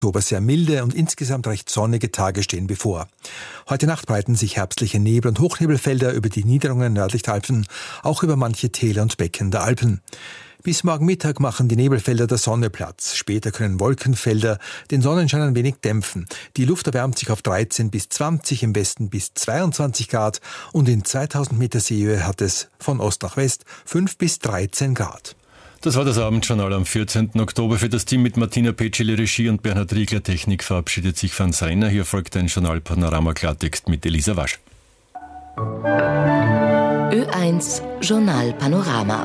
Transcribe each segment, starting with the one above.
Oktober sehr milde und insgesamt recht sonnige Tage stehen bevor. Heute Nacht breiten sich herbstliche Nebel- und Hochnebelfelder über die Niederungen nördlich der Alpen, auch über manche Täler und Becken der Alpen. Bis morgen Mittag machen die Nebelfelder der Sonne Platz. Später können Wolkenfelder den Sonnenschein ein wenig dämpfen. Die Luft erwärmt sich auf 13 bis 20, im Westen bis 22 Grad und in 2000 Meter Seehöhe hat es von Ost nach West 5 bis 13 Grad. Das war das Abendjournal am 14. Oktober. Für das Team mit Martina Petschele Regie und Bernhard Riegler Technik verabschiedet sich Franz Renner. Hier folgt ein Journalpanorama Klartext mit Elisa Wasch. Ö1 Journalpanorama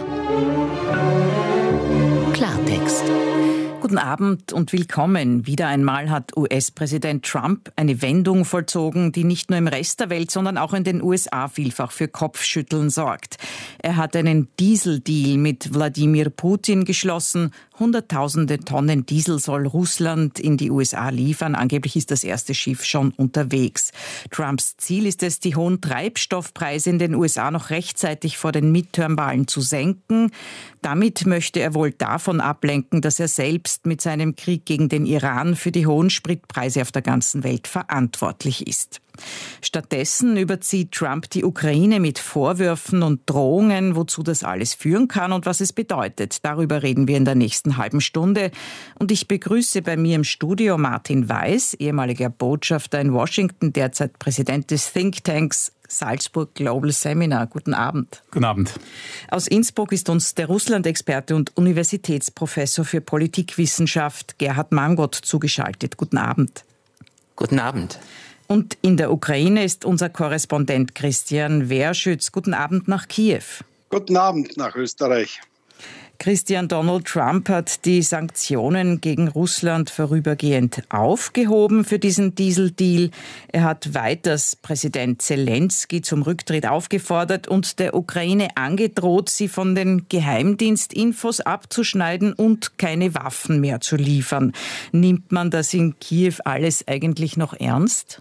Klartext. Guten Abend und willkommen. Wieder einmal hat US-Präsident Trump eine Wendung vollzogen, die nicht nur im Rest der Welt, sondern auch in den USA vielfach für Kopfschütteln sorgt. Er hat einen Dieseldeal mit Wladimir Putin geschlossen. Hunderttausende Tonnen Diesel soll Russland in die USA liefern. Angeblich ist das erste Schiff schon unterwegs. Trumps Ziel ist es, die hohen Treibstoffpreise in den USA noch rechtzeitig vor den Midterm-Wahlen zu senken. Damit möchte er wohl davon ablenken, dass er selbst mit seinem Krieg gegen den Iran für die hohen Spritpreise auf der ganzen Welt verantwortlich ist. Stattdessen überzieht Trump die Ukraine mit Vorwürfen und Drohungen, wozu das alles führen kann und was es bedeutet. Darüber reden wir in der nächsten halben Stunde. Und ich begrüße bei mir im Studio Martin Weiß, ehemaliger Botschafter in Washington, derzeit Präsident des Thinktanks Salzburg Global Seminar. Guten Abend. Guten Abend. Aus Innsbruck ist uns der Russland-Experte und Universitätsprofessor für Politikwissenschaft Gerhard Mangot zugeschaltet. Guten Abend. Guten Abend. Und in der Ukraine ist unser Korrespondent Christian Wehrschütz. Guten Abend nach Kiew. Guten Abend nach Österreich. Christian, Donald Trump hat die Sanktionen gegen Russland vorübergehend aufgehoben für diesen Dieseldeal. Er hat weiters Präsident Zelensky zum Rücktritt aufgefordert und der Ukraine angedroht, sie von den Geheimdienstinfos abzuschneiden und keine Waffen mehr zu liefern. Nimmt man das in Kiew alles eigentlich noch ernst?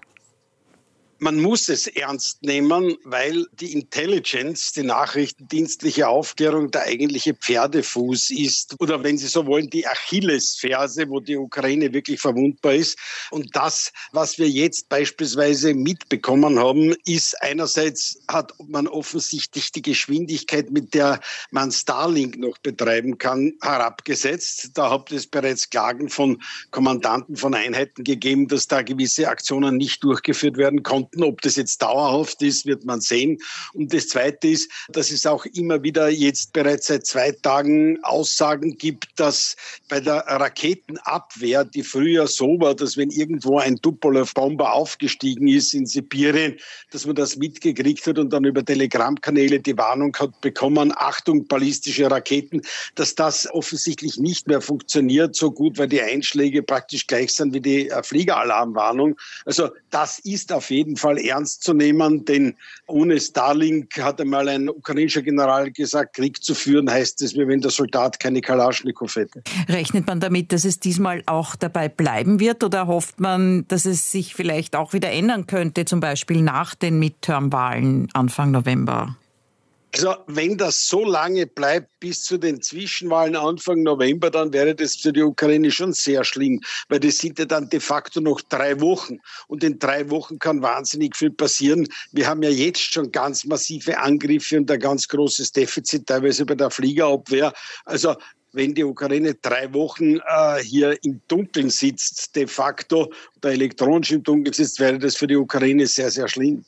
Man muss es ernst nehmen, weil die Intelligence, die nachrichtendienstliche Aufklärung, der eigentliche Pferdefuß ist. Oder wenn Sie so wollen, die Achillesferse, wo die Ukraine wirklich verwundbar ist. Und das, was wir jetzt beispielsweise mitbekommen haben, ist einerseits hat man offensichtlich die Geschwindigkeit, mit der man Starlink noch betreiben kann, herabgesetzt. Da hat es bereits Klagen von Kommandanten von Einheiten gegeben, dass da gewisse Aktionen nicht durchgeführt werden konnten. Ob das jetzt dauerhaft ist, wird man sehen. Und das Zweite ist, dass es auch immer wieder jetzt bereits seit 2 Tagen Aussagen gibt, dass bei der Raketenabwehr, die früher so war, dass wenn irgendwo ein Tupolev-Bomber aufgestiegen ist in Sibirien, dass man das mitgekriegt hat und dann über Telegram-Kanäle die Warnung hat bekommen, Achtung, ballistische Raketen, dass das offensichtlich nicht mehr funktioniert so gut, weil die Einschläge praktisch gleich sind wie die Fliegeralarmwarnung. Also das ist auf jeden Fall ernst zu nehmen, denn ohne Starlink, hat einmal ein ukrainischer General gesagt, Krieg zu führen heißt es, wie wenn der Soldat keine Kalaschnikow hätte. Rechnet man damit, dass es diesmal auch dabei bleiben wird oder hofft man, dass es sich vielleicht auch wieder ändern könnte, zum Beispiel nach den Midterm-Wahlen Anfang November? Also wenn das so lange bleibt bis zu den Zwischenwahlen Anfang November, dann wäre das für die Ukraine schon sehr schlimm, weil das sind ja dann de facto noch 3 Wochen. Und in 3 Wochen kann wahnsinnig viel passieren. Wir haben ja jetzt schon ganz massive Angriffe und ein ganz großes Defizit, teilweise bei der Fliegerabwehr. Also wenn die Ukraine 3 Wochen hier im Dunkeln sitzt, de facto, oder elektronisch im Dunkeln sitzt, wäre das für die Ukraine sehr, sehr schlimm.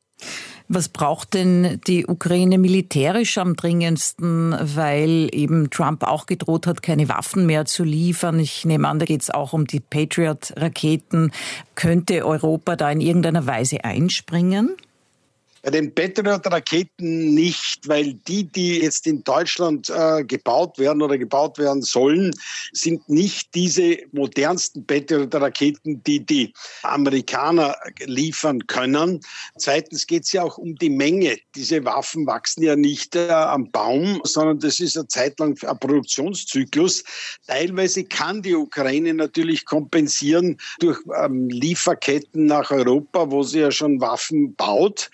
Was braucht denn die Ukraine militärisch am dringendsten, weil eben Trump auch gedroht hat, keine Waffen mehr zu liefern? Ich nehme an, da geht es auch um die Patriot-Raketen. Könnte Europa da in irgendeiner Weise einspringen? Bei den Patriot-Raketen nicht, weil die jetzt in Deutschland gebaut werden oder gebaut werden sollen, sind nicht diese modernsten Patriot-Raketen, die die Amerikaner liefern können. Zweitens geht es ja auch um die Menge. Diese Waffen wachsen ja nicht am Baum, sondern das ist eine Zeit lang ein Produktionszyklus. Teilweise kann die Ukraine natürlich kompensieren durch Lieferketten nach Europa, wo sie ja schon Waffen baut.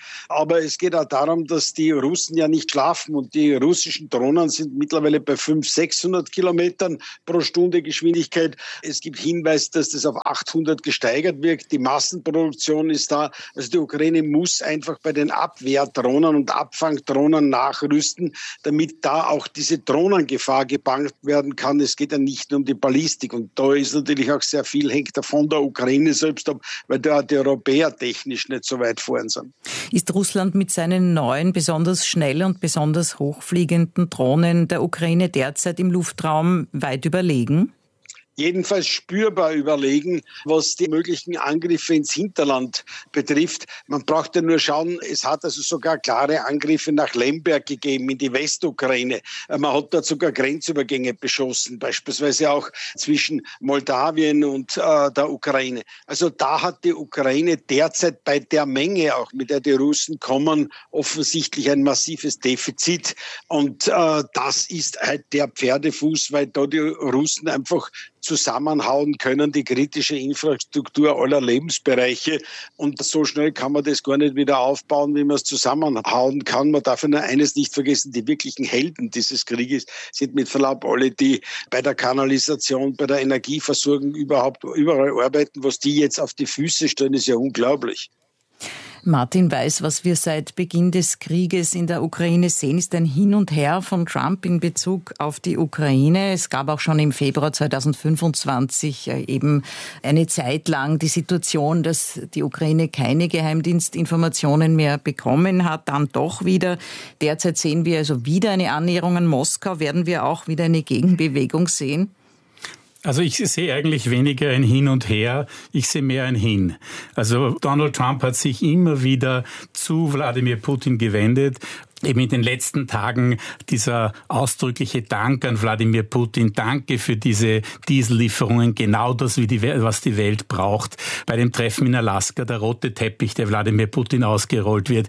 Aber es geht auch darum, dass die Russen ja nicht schlafen und die russischen Drohnen sind mittlerweile bei 500-600 Kilometern pro Stunde Geschwindigkeit. Es gibt Hinweise, dass das auf 800 gesteigert wird. Die Massenproduktion ist da. Also die Ukraine muss einfach bei den Abwehrdrohnen und Abfangdrohnen nachrüsten, damit da auch diese Drohnengefahr gebannt werden kann. Es geht ja nicht nur um die Ballistik. Und da ist natürlich auch sehr viel, hängt davon der Ukraine selbst ab, weil da die Europäer technisch nicht so weit vorn sind. Ist Russland mit seinen neuen, besonders schnell und besonders hochfliegenden Drohnen der Ukraine derzeit im Luftraum weit überlegen? Jedenfalls spürbar überlegen, was die möglichen Angriffe ins Hinterland betrifft. Man braucht ja nur schauen, es hat also sogar klare Angriffe nach Lemberg gegeben, in die Westukraine. Man hat dort sogar Grenzübergänge beschossen, beispielsweise auch zwischen Moldawien und der Ukraine. Also da hat die Ukraine derzeit bei der Menge, auch mit der die Russen kommen, offensichtlich ein massives Defizit. Und das ist halt der Pferdefuß, weil da die Russen einfach zusammenhauen können, die kritische Infrastruktur aller Lebensbereiche. Und so schnell kann man das gar nicht wieder aufbauen, wie man es zusammenhauen kann. Man darf ja nur eines nicht vergessen, die wirklichen Helden dieses Krieges sind mit Verlaub alle, die bei der Kanalisation, bei der Energieversorgung überall arbeiten. Was die jetzt auf die Füße stellen, ist ja unglaublich. Martin Weiß, was wir seit Beginn des Krieges in der Ukraine sehen, ist ein Hin und Her von Trump in Bezug auf die Ukraine. Es gab auch schon im Februar 2025 eben eine Zeit lang die Situation, dass die Ukraine keine Geheimdienstinformationen mehr bekommen hat, dann doch wieder. Derzeit sehen wir also wieder eine Annäherung an Moskau. Werden wir auch wieder eine Gegenbewegung sehen? Also ich sehe eigentlich weniger ein Hin und Her, ich sehe mehr ein Hin. Also Donald Trump hat sich immer wieder zu Wladimir Putin gewendet. Eben in den letzten Tagen dieser ausdrückliche Dank an Wladimir Putin. Danke für diese Diesellieferungen, genau das, was die Welt braucht. Bei dem Treffen in Alaska, der rote Teppich, der Wladimir Putin ausgerollt wird.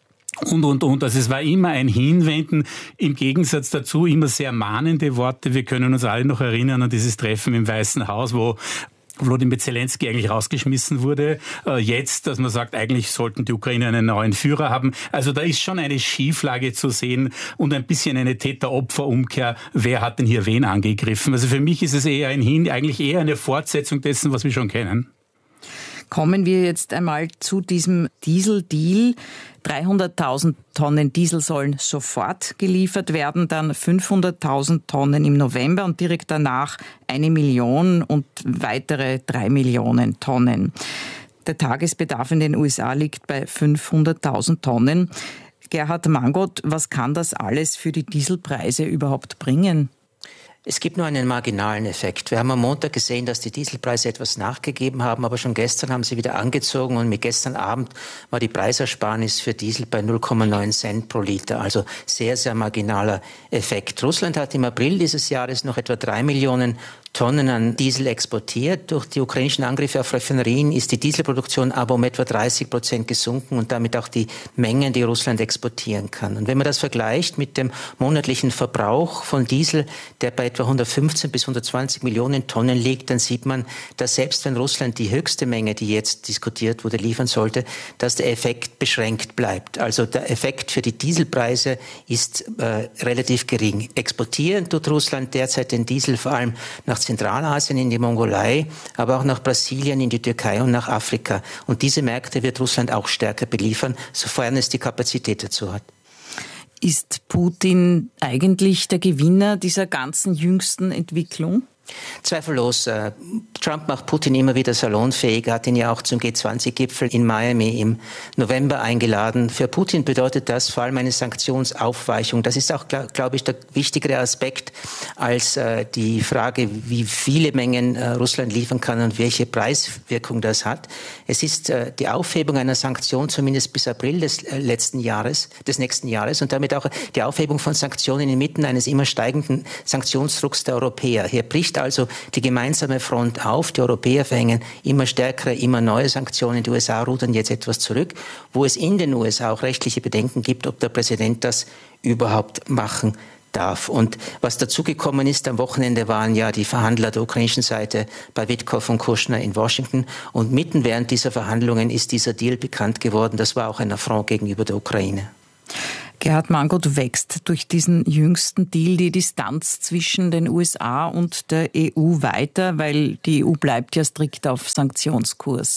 Und. Also es war immer ein Hinwenden, im Gegensatz dazu immer sehr mahnende Worte. Wir können uns alle noch erinnern an dieses Treffen im Weißen Haus, wo Volodymyr Zelensky eigentlich rausgeschmissen wurde. Jetzt, dass man sagt, eigentlich sollten die Ukrainer einen neuen Führer haben. Also da ist schon eine Schieflage zu sehen und ein bisschen eine Täter-Opfer-Umkehr. Wer hat denn hier wen angegriffen? Also für mich ist es eher eigentlich eher eine Fortsetzung dessen, was wir schon kennen. Kommen wir jetzt einmal zu diesem Diesel-Deal. 300.000 Tonnen Diesel sollen sofort geliefert werden, dann 500.000 Tonnen im November und direkt danach 1 Million und weitere 3 Millionen Tonnen. Der Tagesbedarf in den USA liegt bei 500.000 Tonnen. Gerhard Mangold, was kann das alles für die Dieselpreise überhaupt bringen? Es gibt nur einen marginalen Effekt. Wir haben am Montag gesehen, dass die Dieselpreise etwas nachgegeben haben, aber schon gestern haben sie wieder angezogen und mit gestern Abend war die Preisersparnis für Diesel bei 0,9 Cent pro Liter. Also sehr, sehr marginaler Effekt. Russland hat im April dieses Jahres noch etwa 3 Millionen Tonnen an Diesel exportiert. Durch die ukrainischen Angriffe auf Raffinerien ist die Dieselproduktion aber um etwa 30% gesunken und damit auch die Mengen, die Russland exportieren kann. Und wenn man das vergleicht mit dem monatlichen Verbrauch von Diesel, der bei etwa 115 bis 120 Millionen Tonnen liegt, dann sieht man, dass selbst wenn Russland die höchste Menge, die jetzt diskutiert wurde, liefern sollte, dass der Effekt beschränkt bleibt. Also der Effekt für die Dieselpreise ist relativ gering. Exportieren tut Russland derzeit den Diesel vor allem nach Zentralasien, in die Mongolei, aber auch nach Brasilien, in die Türkei und nach Afrika. Und diese Märkte wird Russland auch stärker beliefern, sofern es die Kapazität dazu hat. Ist Putin eigentlich der Gewinner dieser ganzen jüngsten Entwicklung? Zweifellos. Trump macht Putin immer wieder salonfähig, hat ihn ja auch zum G20-Gipfel in Miami im November eingeladen. Für Putin bedeutet das vor allem eine Sanktionsaufweichung. Das ist auch, glaube ich, der wichtigere Aspekt als die Frage, wie viele Mengen Russland liefern kann und welche Preiswirkung das hat. Es ist die Aufhebung einer Sanktion zumindest bis April des nächsten Jahres und damit auch die Aufhebung von Sanktionen inmitten eines immer steigenden Sanktionsdrucks der Europäer. Hier bricht also die gemeinsame Front auf. Die Europäer verhängen immer stärkere, immer neue Sanktionen. Die USA rudern jetzt etwas zurück, wo es in den USA auch rechtliche Bedenken gibt, ob der Präsident das überhaupt machen darf. Und was dazugekommen ist, am Wochenende waren ja die Verhandler der ukrainischen Seite bei Witkow und Kushner in Washington. Und mitten während dieser Verhandlungen ist dieser Deal bekannt geworden. Das war auch ein Affront gegenüber der Ukraine. Gerhard Mangot, wächst durch diesen jüngsten Deal die Distanz zwischen den USA und der EU weiter, weil die EU bleibt ja strikt auf Sanktionskurs?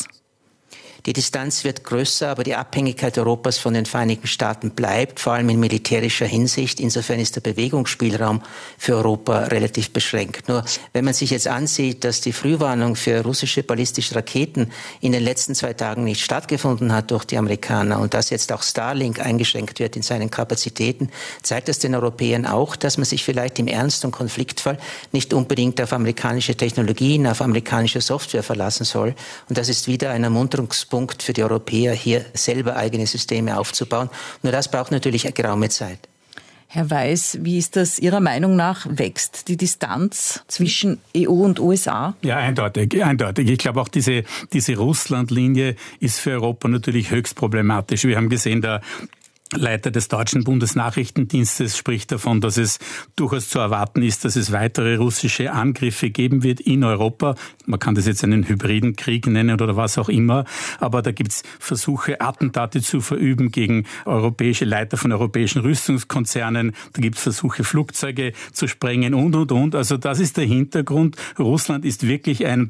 Die Distanz wird größer, aber die Abhängigkeit Europas von den Vereinigten Staaten bleibt, vor allem in militärischer Hinsicht. Insofern ist der Bewegungsspielraum für Europa relativ beschränkt. Nur wenn man sich jetzt ansieht, dass die Frühwarnung für russische ballistische Raketen in den letzten 2 Tagen nicht stattgefunden hat durch die Amerikaner und dass jetzt auch Starlink eingeschränkt wird in seinen Kapazitäten, zeigt das den Europäern auch, dass man sich vielleicht im Ernst- und Konfliktfall nicht unbedingt auf amerikanische Technologien, auf amerikanische Software verlassen soll. Und das ist wieder ein Ermunterungspunkt für die Europäer, hier selber eigene Systeme aufzubauen. Nur das braucht natürlich eine geraume Zeit. Herr Weiß, wie ist das Ihrer Meinung nach? Wächst die Distanz zwischen EU und USA? Ja, eindeutig. Ich glaube auch diese Russland-Linie ist für Europa natürlich höchst problematisch. Wir haben gesehen, der Leiter des deutschen Bundesnachrichtendienstes spricht davon, dass es durchaus zu erwarten ist, dass es weitere russische Angriffe geben wird in Europa. Man kann das jetzt einen hybriden Krieg nennen oder was auch immer. Aber da gibt's Versuche, Attentate zu verüben gegen europäische Leiter von europäischen Rüstungskonzernen. Da gibt's Versuche, Flugzeuge zu sprengen und. Also das ist der Hintergrund. Russland ist wirklich ein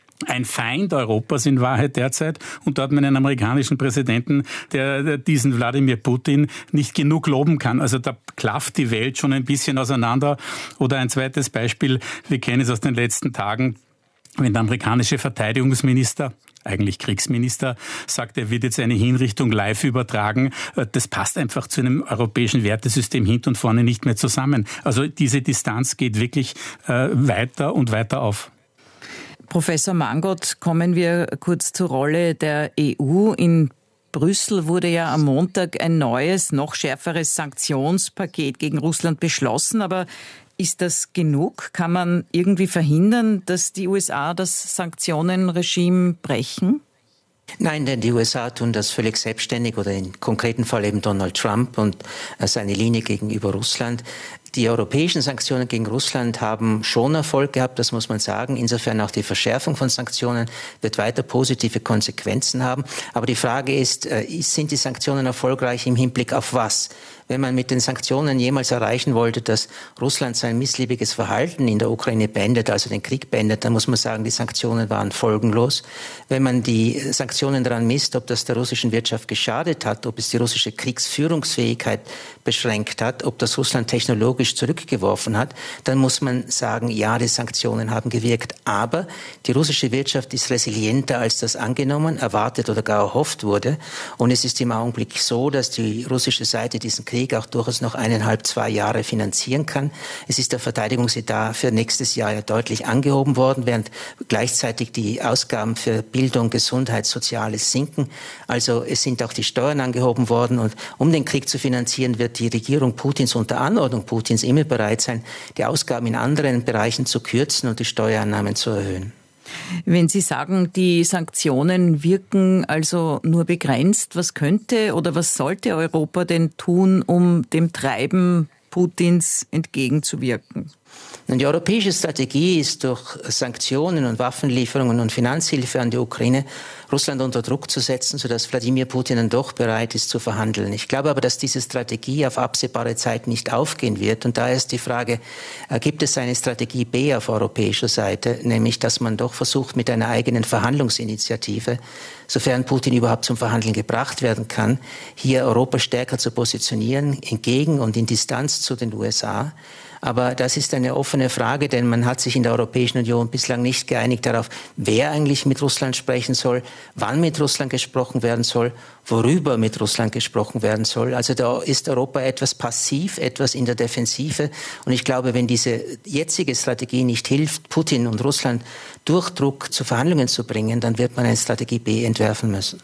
Feind Europas in Wahrheit derzeit. Und da hat man einen amerikanischen Präsidenten, der diesen Wladimir Putin nicht genug loben kann. Also da klafft die Welt schon ein bisschen auseinander. Oder ein zweites Beispiel, wir kennen es aus den letzten Tagen, wenn der amerikanische Verteidigungsminister, eigentlich Kriegsminister, sagt, er wird jetzt eine Hinrichtung live übertragen. Das passt einfach zu einem europäischen Wertesystem hinten und vorne nicht mehr zusammen. Also diese Distanz geht wirklich weiter und weiter auf. Professor Mangot, kommen wir kurz zur Rolle der EU. In Brüssel wurde ja am Montag ein neues, noch schärferes Sanktionspaket gegen Russland beschlossen. Aber ist das genug? Kann man irgendwie verhindern, dass die USA das Sanktionenregime brechen? Nein, denn die USA tun das völlig selbstständig oder im konkreten Fall eben Donald Trump und seine Linie gegenüber Russland. Die europäischen Sanktionen gegen Russland haben schon Erfolg gehabt, das muss man sagen. Insofern auch die Verschärfung von Sanktionen wird weiter positive Konsequenzen haben. Aber die Frage ist, sind die Sanktionen erfolgreich im Hinblick auf was? Wenn man mit den Sanktionen jemals erreichen wollte, dass Russland sein missliebiges Verhalten in der Ukraine beendet, also den Krieg beendet, dann muss man sagen, die Sanktionen waren folgenlos. Wenn man die Sanktionen daran misst, ob das der russischen Wirtschaft geschadet hat, ob es die russische Kriegsführungsfähigkeit beschränkt hat, ob das Russland technologisch zurückgeworfen hat, dann muss man sagen, ja, die Sanktionen haben gewirkt. Aber die russische Wirtschaft ist resilienter, als das angenommen, erwartet oder gar erhofft wurde. Und es ist im Augenblick so, dass die russische Seite diesen Krieg auch durchaus noch 1,5-2 Jahre finanzieren kann. Es ist der Verteidigungsetat für nächstes Jahr ja deutlich angehoben worden, während gleichzeitig die Ausgaben für Bildung, Gesundheit, Soziales sinken. Also es sind auch die Steuern angehoben worden. Und um den Krieg zu finanzieren, wird die Regierung Putins unter Anordnung Putins immer bereit sein, die Ausgaben in anderen Bereichen zu kürzen und die Steuereinnahmen zu erhöhen. Wenn Sie sagen, die Sanktionen wirken also nur begrenzt, was könnte oder was sollte Europa denn tun, um dem Treiben Putins entgegenzuwirken? Die europäische Strategie ist durch Sanktionen und Waffenlieferungen und Finanzhilfe an die Ukraine Russland unter Druck zu setzen, sodass Wladimir Putin dann doch bereit ist zu verhandeln. Ich glaube aber, dass diese Strategie auf absehbare Zeit nicht aufgehen wird. Und daher ist die Frage, gibt es eine Strategie B auf europäischer Seite, nämlich dass man doch versucht, mit einer eigenen Verhandlungsinitiative, sofern Putin überhaupt zum Verhandeln gebracht werden kann, hier Europa stärker zu positionieren, entgegen und in Distanz zu den USA. Aber das ist eine offene Frage, denn man hat sich in der Europäischen Union bislang nicht geeinigt darauf, wer eigentlich mit Russland sprechen soll, wann mit Russland gesprochen werden soll, worüber mit Russland gesprochen werden soll. Also da ist Europa etwas passiv, etwas in der Defensive. Und ich glaube, wenn diese jetzige Strategie nicht hilft, Putin und Russland durch Druck zu Verhandlungen zu bringen, dann wird man eine Strategie B entwerfen müssen.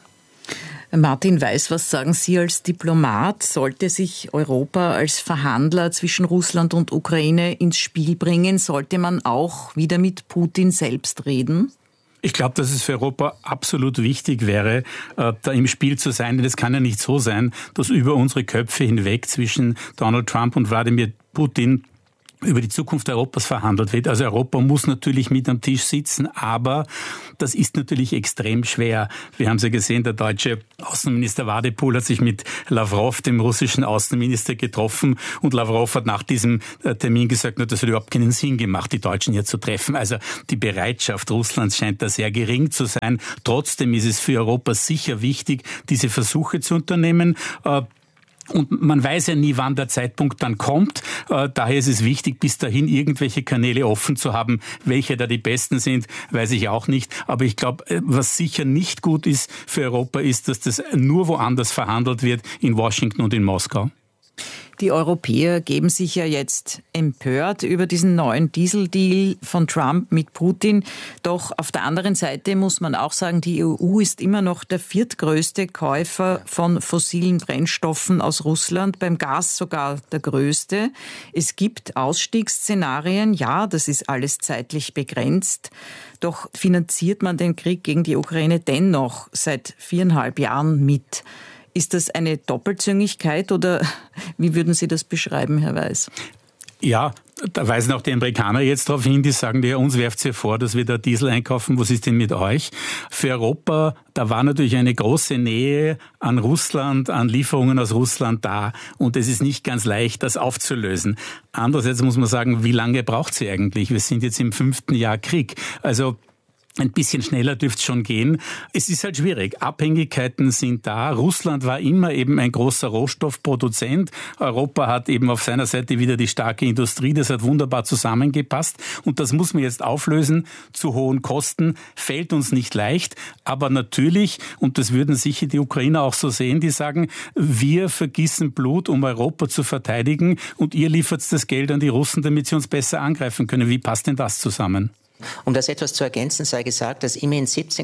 Martin Weiß, was sagen Sie als Diplomat? Sollte sich Europa als Verhandler zwischen Russland und Ukraine ins Spiel bringen? Sollte man auch wieder mit Putin selbst reden? Ich glaube, dass es für Europa absolut wichtig wäre, da im Spiel zu sein. Denn es kann ja nicht so sein, dass über unsere Köpfe hinweg zwischen Donald Trump und Wladimir Putin über die Zukunft Europas verhandelt wird. Also Europa muss natürlich mit am Tisch sitzen, aber das ist natürlich extrem schwer. Wir haben es ja gesehen, der deutsche Außenminister Wadepool hat sich mit Lavrov, dem russischen Außenminister, getroffen und Lavrov hat nach diesem Termin gesagt, das hat überhaupt keinen Sinn gemacht, die Deutschen hier zu treffen. Also die Bereitschaft Russlands scheint da sehr gering zu sein. Trotzdem ist es für Europa sicher wichtig, diese Versuche zu unternehmen. Und man weiß ja nie, wann der Zeitpunkt dann kommt. Daher ist es wichtig, bis dahin irgendwelche Kanäle offen zu haben. Welche da die besten sind, weiß ich auch nicht. Aber ich glaube, was sicher nicht gut ist für Europa, ist, dass das nur woanders verhandelt wird, in Washington und in Moskau. Die Europäer geben sich ja jetzt empört über diesen neuen Dieseldeal von Trump mit Putin. Doch auf der anderen Seite muss man auch sagen, die EU ist immer noch der viertgrößte Käufer von fossilen Brennstoffen aus Russland, beim Gas sogar der größte. Es gibt Ausstiegsszenarien, ja, das ist alles zeitlich begrenzt. Doch finanziert man den Krieg gegen die Ukraine dennoch seit 4,5 Jahren mit. Ist das eine Doppelzüngigkeit oder wie würden Sie das beschreiben, Herr Weiß? Ja, da weisen auch die Amerikaner jetzt darauf hin, die sagen, ja, uns werft ihr vor, dass wir da Diesel einkaufen, was ist denn mit euch? Für Europa, da war natürlich eine große Nähe an Russland, an Lieferungen aus Russland da und es ist nicht ganz leicht, das aufzulösen. Andererseits muss man sagen, wie lange braucht sie eigentlich? Wir sind jetzt im 5. Jahr Krieg. Also ein bisschen schneller dürfte es schon gehen. Es ist halt schwierig. Abhängigkeiten sind da. Russland war immer eben ein großer Rohstoffproduzent. Europa hat eben auf seiner Seite wieder die starke Industrie. Das hat wunderbar zusammengepasst. Und das muss man jetzt auflösen. Zu hohen Kosten fällt uns nicht leicht. Aber natürlich, und das würden sicher die Ukrainer auch so sehen, die sagen, wir vergießen Blut, um Europa zu verteidigen. Und ihr liefert das Geld an die Russen, damit sie uns besser angreifen können. Wie passt denn das zusammen? Um das etwas zu ergänzen, sei gesagt, dass immerhin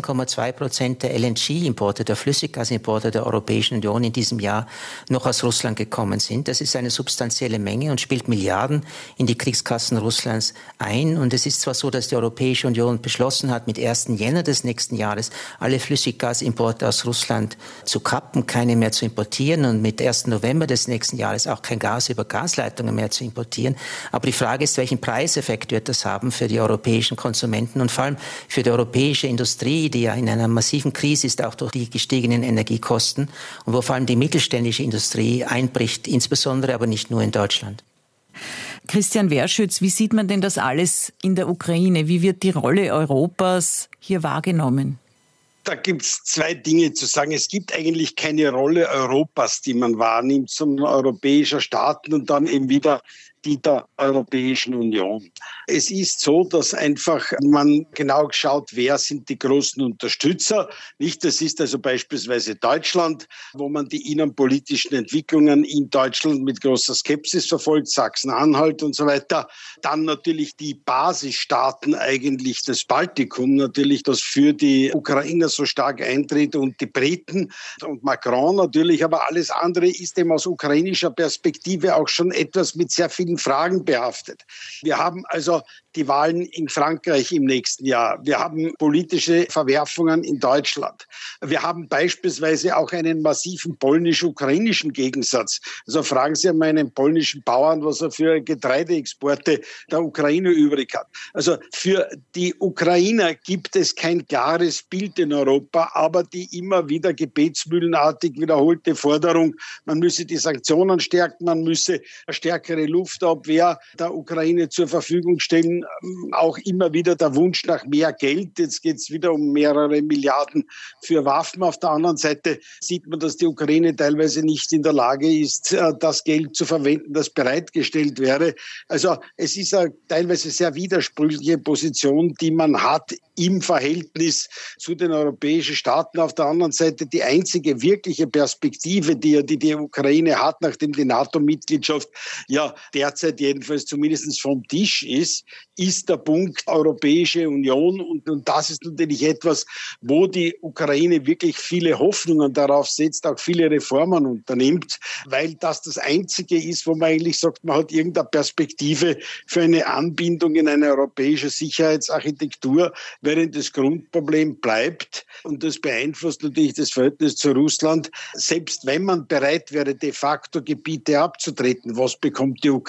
17,2% der LNG-Importe, der Flüssiggasimporte der Europäischen Union in diesem Jahr noch aus Russland gekommen sind. Das ist eine substanzielle Menge und spielt Milliarden in die Kriegskassen Russlands ein. Und es ist zwar so, dass die Europäische Union beschlossen hat, mit 1. Jänner des nächsten Jahres alle Flüssiggasimporte aus Russland zu kappen, keine mehr zu importieren und mit 1. November des nächsten Jahres auch kein Gas über Gasleitungen mehr zu importieren. Aber die Frage ist, welchen Preiseffekt wird das haben für die europäischen Konsumenten und vor allem für die europäische Industrie, die ja in einer massiven Krise ist, auch durch die gestiegenen Energiekosten und wo vor allem die mittelständische Industrie einbricht, insbesondere aber nicht nur in Deutschland. Christian Werschütz, wie sieht man denn das alles in der Ukraine? Wie wird die Rolle Europas hier wahrgenommen? Da gibt es zwei Dinge zu sagen. Es gibt eigentlich keine Rolle Europas, die man wahrnimmt, sondern europäischer Staaten und dann eben wieder die der Europäischen Union. Es ist so, dass einfach man genau schaut, wer sind die großen Unterstützer. Nicht, das ist also beispielsweise Deutschland, wo man die innenpolitischen Entwicklungen in Deutschland mit großer Skepsis verfolgt, Sachsen-Anhalt und so weiter. Dann natürlich die Basisstaaten eigentlich des Baltikum, natürlich das für die Ukrainer so stark eintritt und die Briten und Macron natürlich, aber alles andere ist eben aus ukrainischer Perspektive auch schon etwas mit sehr vielen Fragen behaftet. Wir haben also die Wahlen in Frankreich im nächsten Jahr. Wir haben politische Verwerfungen in Deutschland. Wir haben beispielsweise auch einen massiven polnisch-ukrainischen Gegensatz. Also fragen Sie einmal einen polnischen Bauern, was er für Getreideexporte der Ukraine übrig hat. Also für die Ukrainer gibt es kein klares Bild in Europa, aber die immer wieder gebetsmühlenartig wiederholte Forderung, man müsse die Sanktionen stärken, man müsse eine stärkere Luftabwehr der Ukraine zur Verfügung stellen, auch immer wieder der Wunsch nach mehr Geld. Jetzt geht es wieder um mehrere Milliarden für Waffen. Auf der anderen Seite sieht man, dass die Ukraine teilweise nicht in der Lage ist, das Geld zu verwenden, das bereitgestellt wäre. Also es ist eine teilweise sehr widersprüchliche Position, die man hat im Verhältnis zu den europäischen Staaten. Auf der anderen Seite die einzige wirkliche Perspektive, die Ukraine hat, nachdem die NATO-Mitgliedschaft ja derzeit jedenfalls zumindest vom Tisch ist der Punkt Europäische Union. Und das ist natürlich etwas, wo die Ukraine wirklich viele Hoffnungen darauf setzt, auch viele Reformen unternimmt, weil das Einzige ist, wo man eigentlich sagt, man hat irgendeine Perspektive für eine Anbindung in eine europäische Sicherheitsarchitektur, während das Grundproblem bleibt. Und das beeinflusst natürlich das Verhältnis zu Russland. Selbst wenn man bereit wäre, de facto Gebiete abzutreten, was bekommt die Ukraine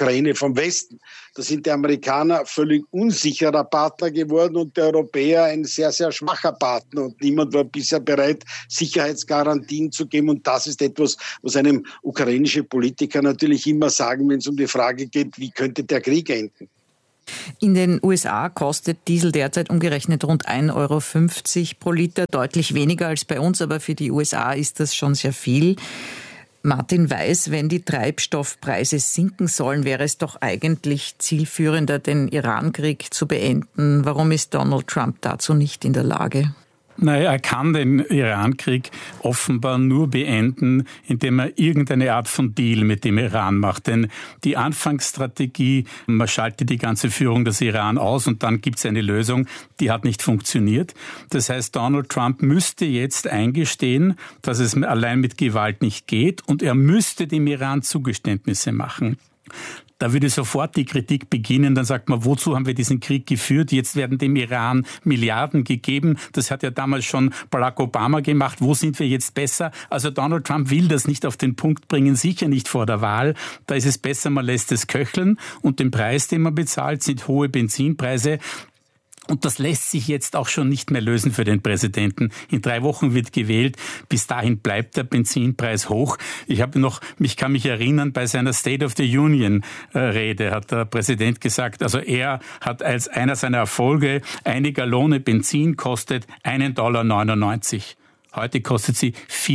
Ukraine vom Westen. Da sind die Amerikaner völlig unsicherer Partner geworden und die Europäer ein sehr, sehr schwacher Partner. Und niemand war bisher bereit, Sicherheitsgarantien zu geben. Und das ist etwas, was einem ukrainischen Politiker natürlich immer sagen, wenn es um die Frage geht, wie könnte der Krieg enden. In den USA kostet Diesel derzeit umgerechnet rund 1,50 € pro Liter, deutlich weniger als bei uns, aber für die USA ist das schon sehr viel. Martin Weiß, wenn die Treibstoffpreise sinken sollen, wäre es doch eigentlich zielführender, den Iran-Krieg zu beenden. Warum ist Donald Trump dazu nicht in der Lage? Naja, er kann den Iran-Krieg offenbar nur beenden, indem er irgendeine Art von Deal mit dem Iran macht. Denn die Anfangsstrategie, man schaltet die ganze Führung des Iran aus und dann gibt es eine Lösung, die hat nicht funktioniert. Das heißt, Donald Trump müsste jetzt eingestehen, dass es allein mit Gewalt nicht geht und er müsste dem Iran Zugeständnisse machen. Da würde sofort die Kritik beginnen, dann sagt man, wozu haben wir diesen Krieg geführt? Jetzt werden dem Iran Milliarden gegeben. Das hat ja damals schon Barack Obama gemacht. Wo sind wir jetzt besser? Also Donald Trump will das nicht auf den Punkt bringen, sicher nicht vor der Wahl. Da ist es besser, man lässt es köcheln und den Preis, den man bezahlt, sind hohe Benzinpreise. Und das lässt sich jetzt auch schon nicht mehr lösen für den Präsidenten. In 3 Wochen wird gewählt. Bis dahin bleibt der Benzinpreis hoch. Ich kann mich erinnern, bei seiner State of the Union Rede hat der Präsident gesagt, also er hat als einer seiner Erfolge, eine Gallone Benzin kostet $1,99. Heute kostet sie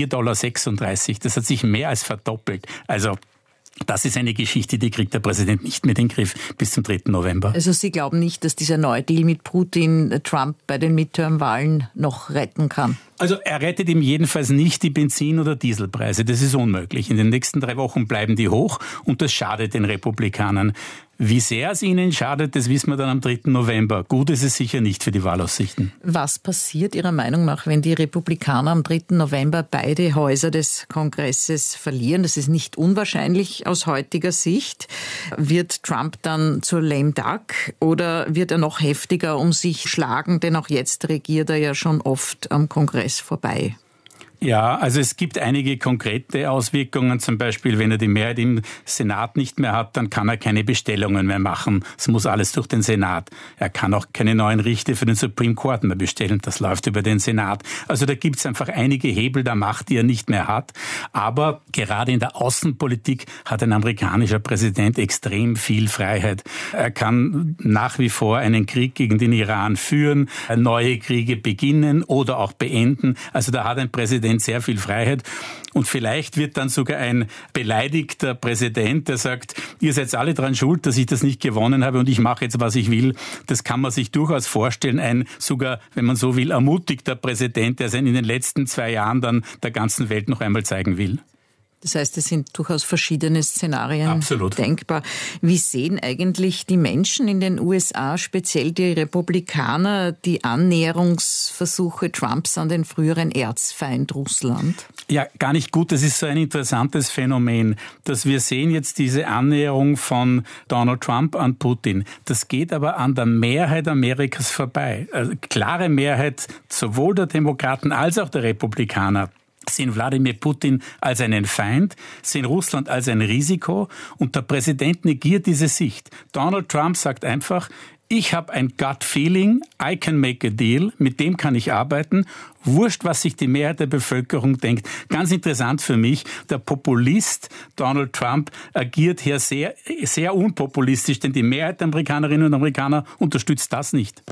$4,36. Das hat sich mehr als verdoppelt. Also das ist eine Geschichte, die kriegt der Präsident nicht mehr in den Griff bis zum 3. November. Also Sie glauben nicht, dass dieser neue Deal mit Putin Trump bei den Midterm-Wahlen noch retten kann? Also er rettet ihm jedenfalls nicht die Benzin- oder Dieselpreise. Das ist unmöglich. In den nächsten 3 Wochen bleiben die hoch und das schadet den Republikanern. Wie sehr es ihnen schadet, das wissen wir dann am 3. November. Gut ist es sicher nicht für die Wahlaussichten. Was passiert Ihrer Meinung nach, wenn die Republikaner am 3. November beide Häuser des Kongresses verlieren? Das ist nicht unwahrscheinlich aus heutiger Sicht. Wird Trump dann zur lame duck oder wird er noch heftiger um sich schlagen? Denn auch jetzt regiert er ja schon oft am Kongress vorbei. Ja, also es gibt einige konkrete Auswirkungen. Zum Beispiel, wenn er die Mehrheit im Senat nicht mehr hat, dann kann er keine Bestellungen mehr machen. Es muss alles durch den Senat. Er kann auch keine neuen Richter für den Supreme Court mehr bestellen. Das läuft über den Senat. Also da gibt es einfach einige Hebel der Macht, die er nicht mehr hat. Aber gerade in der Außenpolitik hat ein amerikanischer Präsident extrem viel Freiheit. Er kann nach wie vor einen Krieg gegen den Iran führen, neue Kriege beginnen oder auch beenden. Also da hat ein Präsident sehr viel Freiheit und vielleicht wird dann sogar ein beleidigter Präsident, der sagt, ihr seid alle dran schuld, dass ich das nicht gewonnen habe und ich mache jetzt, was ich will. Das kann man sich durchaus vorstellen. Ein sogar, wenn man so will, ermutigter Präsident, der es in den letzten 2 Jahren dann der ganzen Welt noch einmal zeigen will. Das heißt, es sind durchaus verschiedene Szenarien Absolut denkbar. Wie sehen eigentlich die Menschen in den USA, speziell die Republikaner, die Annäherungsversuche Trumps an den früheren Erzfeind Russland? Ja, gar nicht gut. Das ist so ein interessantes Phänomen, dass wir sehen jetzt diese Annäherung von Donald Trump an Putin. Das geht aber an der Mehrheit Amerikas vorbei. Also klare Mehrheit sowohl der Demokraten als auch der Republikaner sehen Wladimir Putin als einen Feind, sehen Russland als ein Risiko und der Präsident negiert diese Sicht. Donald Trump sagt einfach, ich habe ein Gut-Feeling, I can make a deal, mit dem kann ich arbeiten, wurscht, was sich die Mehrheit der Bevölkerung denkt. Ganz interessant für mich, der Populist Donald Trump agiert hier sehr, sehr unpopulistisch, denn die Mehrheit der Amerikanerinnen und Amerikaner unterstützt das nicht.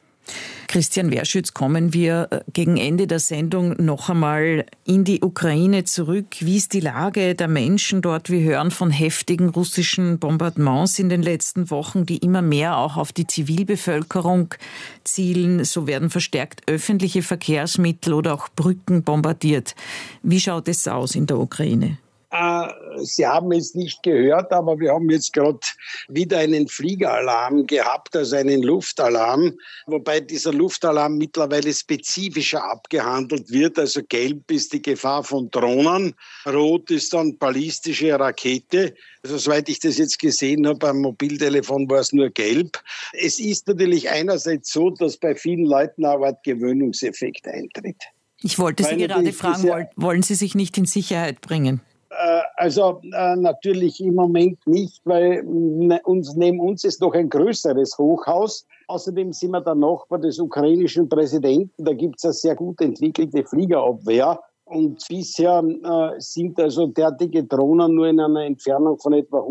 Christian Werschütz, kommen wir gegen Ende der Sendung noch einmal in die Ukraine zurück. Wie ist die Lage der Menschen dort? Wir hören von heftigen russischen Bombardements in den letzten Wochen, die immer mehr auch auf die Zivilbevölkerung zielen. So werden verstärkt öffentliche Verkehrsmittel oder auch Brücken bombardiert. Wie schaut es aus in der Ukraine? Sie haben es nicht gehört, aber wir haben jetzt gerade wieder einen Fliegeralarm gehabt, also einen Luftalarm, wobei dieser Luftalarm mittlerweile spezifischer abgehandelt wird. Also gelb ist die Gefahr von Drohnen, rot ist dann ballistische Rakete. Also soweit ich das jetzt gesehen habe, am Mobiltelefon war es nur gelb. Es ist natürlich einerseits so, dass bei vielen Leuten eine Art Gewöhnungseffekt eintritt. Ich wollte Sie gerade fragen, wollen Sie sich nicht in Sicherheit bringen? Also natürlich im Moment nicht, weil neben uns ist noch ein größeres Hochhaus. Außerdem sind wir der Nachbar des ukrainischen Präsidenten. Da gibt es eine sehr gut entwickelte Fliegerabwehr. Und bisher sind also derartige Drohnen nur in einer Entfernung von etwa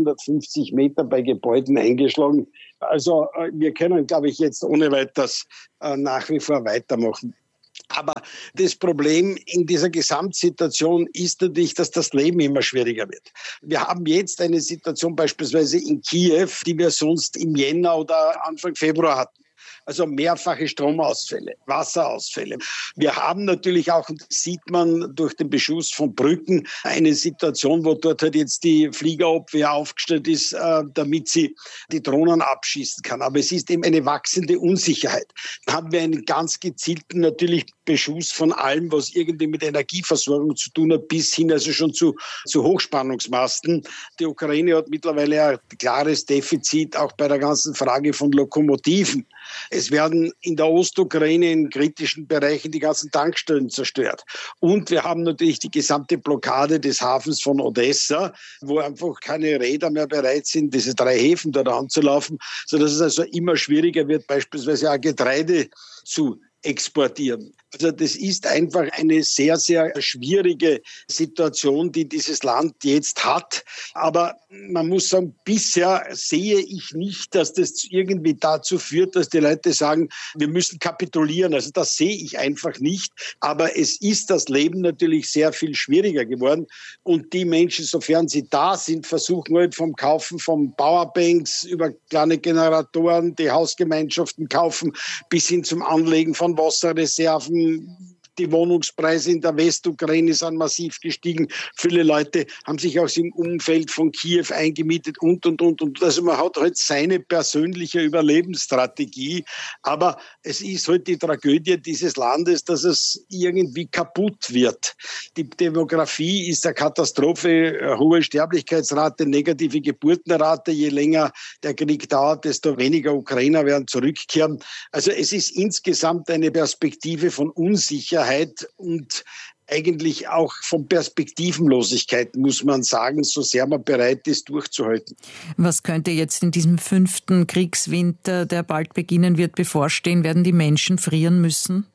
150 Meter bei Gebäuden eingeschlagen. Also wir können, glaube ich, jetzt ohne weiteres nach wie vor weitermachen. Aber das Problem in dieser Gesamtsituation ist natürlich, dass das Leben immer schwieriger wird. Wir haben jetzt eine Situation beispielsweise in Kiew, die wir sonst im Jänner oder Anfang Februar hatten. Also mehrfache Stromausfälle, Wasserausfälle. Wir haben natürlich auch, und das sieht man durch den Beschuss von Brücken, eine Situation, wo dort halt jetzt die Fliegerabwehr aufgestellt ist, damit sie die Drohnen abschießen kann. Aber es ist eben eine wachsende Unsicherheit. Dann haben wir einen ganz gezielten natürlich Beschuss von allem, was irgendwie mit Energieversorgung zu tun hat, bis hin also schon zu Hochspannungsmasten. Die Ukraine hat mittlerweile ein klares Defizit, auch bei der ganzen Frage von Lokomotiven. Es werden in der Ostukraine in kritischen Bereichen die ganzen Tankstellen zerstört. Und wir haben natürlich die gesamte Blockade des Hafens von Odessa, wo einfach keine Räder mehr bereit sind, diese 3 Häfen dort anzulaufen, sodass es also immer schwieriger wird, beispielsweise auch Getreide zu exportieren. Also das ist einfach eine sehr, sehr schwierige Situation, die dieses Land jetzt hat. Aber man muss sagen, bisher sehe ich nicht, dass das irgendwie dazu führt, dass die Leute sagen, wir müssen kapitulieren. Also das sehe ich einfach nicht. Aber es ist das Leben natürlich sehr viel schwieriger geworden. Und die Menschen, sofern sie da sind, versuchen halt vom Kaufen von Powerbanks über kleine Generatoren, die Hausgemeinschaften kaufen, bis hin zum Anlegen von Wasserreserven. Die Wohnungspreise in der Westukraine sind massiv gestiegen. Viele Leute haben sich auch im Umfeld von Kiew eingemietet und. Also man hat halt seine persönliche Überlebensstrategie. Aber es ist halt die Tragödie dieses Landes, dass es irgendwie kaputt wird. Die Demografie ist eine Katastrophe, hohe Sterblichkeitsrate, negative Geburtenrate. Je länger der Krieg dauert, desto weniger Ukrainer werden zurückkehren. Also es ist insgesamt eine Perspektive von Unsicherheit und eigentlich auch von Perspektivenlosigkeit, muss man sagen, so sehr man bereit ist, durchzuhalten. Was könnte jetzt in diesem 5. Kriegswinter, der bald beginnen wird, bevorstehen? Werden die Menschen frieren müssen?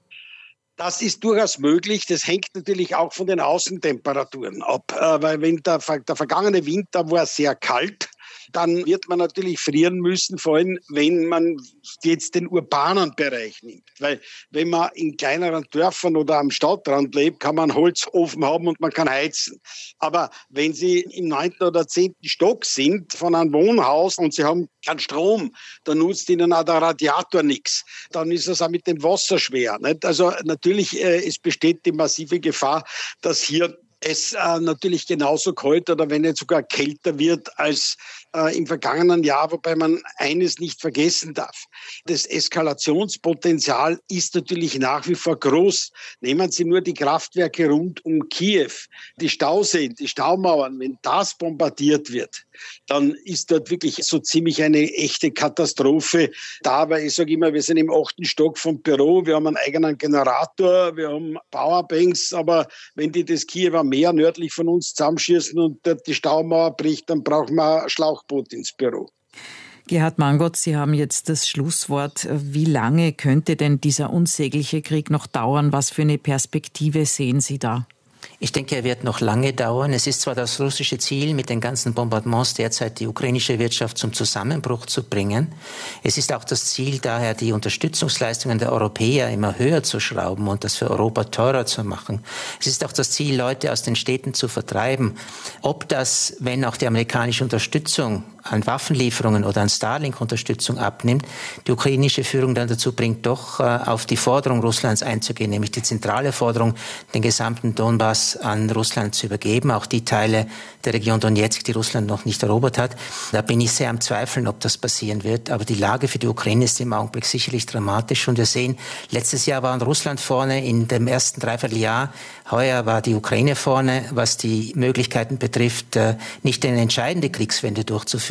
Das ist durchaus möglich. Das hängt natürlich auch von den Außentemperaturen ab. Weil wenn der vergangene Winter war sehr kalt, dann wird man natürlich frieren müssen, vor allem wenn man jetzt den urbanen Bereich nimmt. Weil wenn man in kleineren Dörfern oder am Stadtrand lebt, kann man einen Holzofen haben und man kann heizen. Aber wenn Sie im 9. oder 10. Stock sind von einem Wohnhaus und Sie haben keinen Strom, dann nutzt Ihnen auch der Radiator nichts. Dann ist es auch mit dem Wasser schwer. Nicht? Also natürlich, es besteht die massive Gefahr, dass hier es natürlich genauso kalt oder wenn nicht sogar kälter wird als im vergangenen Jahr, wobei man eines nicht vergessen darf. Das Eskalationspotenzial ist natürlich nach wie vor groß. Nehmen Sie nur die Kraftwerke rund um Kiew, die Stauseen, die Staumauern. Wenn das bombardiert wird, dann ist dort wirklich so ziemlich eine echte Katastrophe da. Weil ich sage immer, wir sind im 8. Stock vom Büro, wir haben einen eigenen Generator, wir haben Powerbanks, aber wenn die das Kiewer Meer nördlich von uns zusammenschießen und dort die Staumauer bricht, dann brauchen wir ein Schlauchboot ins Büro. Gerhard Mangot, Sie haben jetzt das Schlusswort. Wie lange könnte denn dieser unsägliche Krieg noch dauern? Was für eine Perspektive sehen Sie da? Ich denke, er wird noch lange dauern. Es ist zwar das russische Ziel, mit den ganzen Bombardements derzeit die ukrainische Wirtschaft zum Zusammenbruch zu bringen. Es ist auch das Ziel, daher die Unterstützungsleistungen der Europäer immer höher zu schrauben und das für Europa teurer zu machen. Es ist auch das Ziel, Leute aus den Städten zu vertreiben. Ob das, wenn auch die amerikanische Unterstützung an Waffenlieferungen oder an Starlink-Unterstützung abnimmt, die ukrainische Führung dann dazu bringt, doch auf die Forderung Russlands einzugehen, nämlich die zentrale Forderung, den gesamten Donbass an Russland zu übergeben, auch die Teile der Region Donetsk, die Russland noch nicht erobert hat. Da bin ich sehr am Zweifeln, ob das passieren wird. Aber die Lage für die Ukraine ist im Augenblick sicherlich dramatisch. Und wir sehen, letztes Jahr war Russland vorne in dem ersten Dreivierteljahr. Heuer war die Ukraine vorne, was die Möglichkeiten betrifft, nicht eine entscheidende Kriegswende durchzuführen.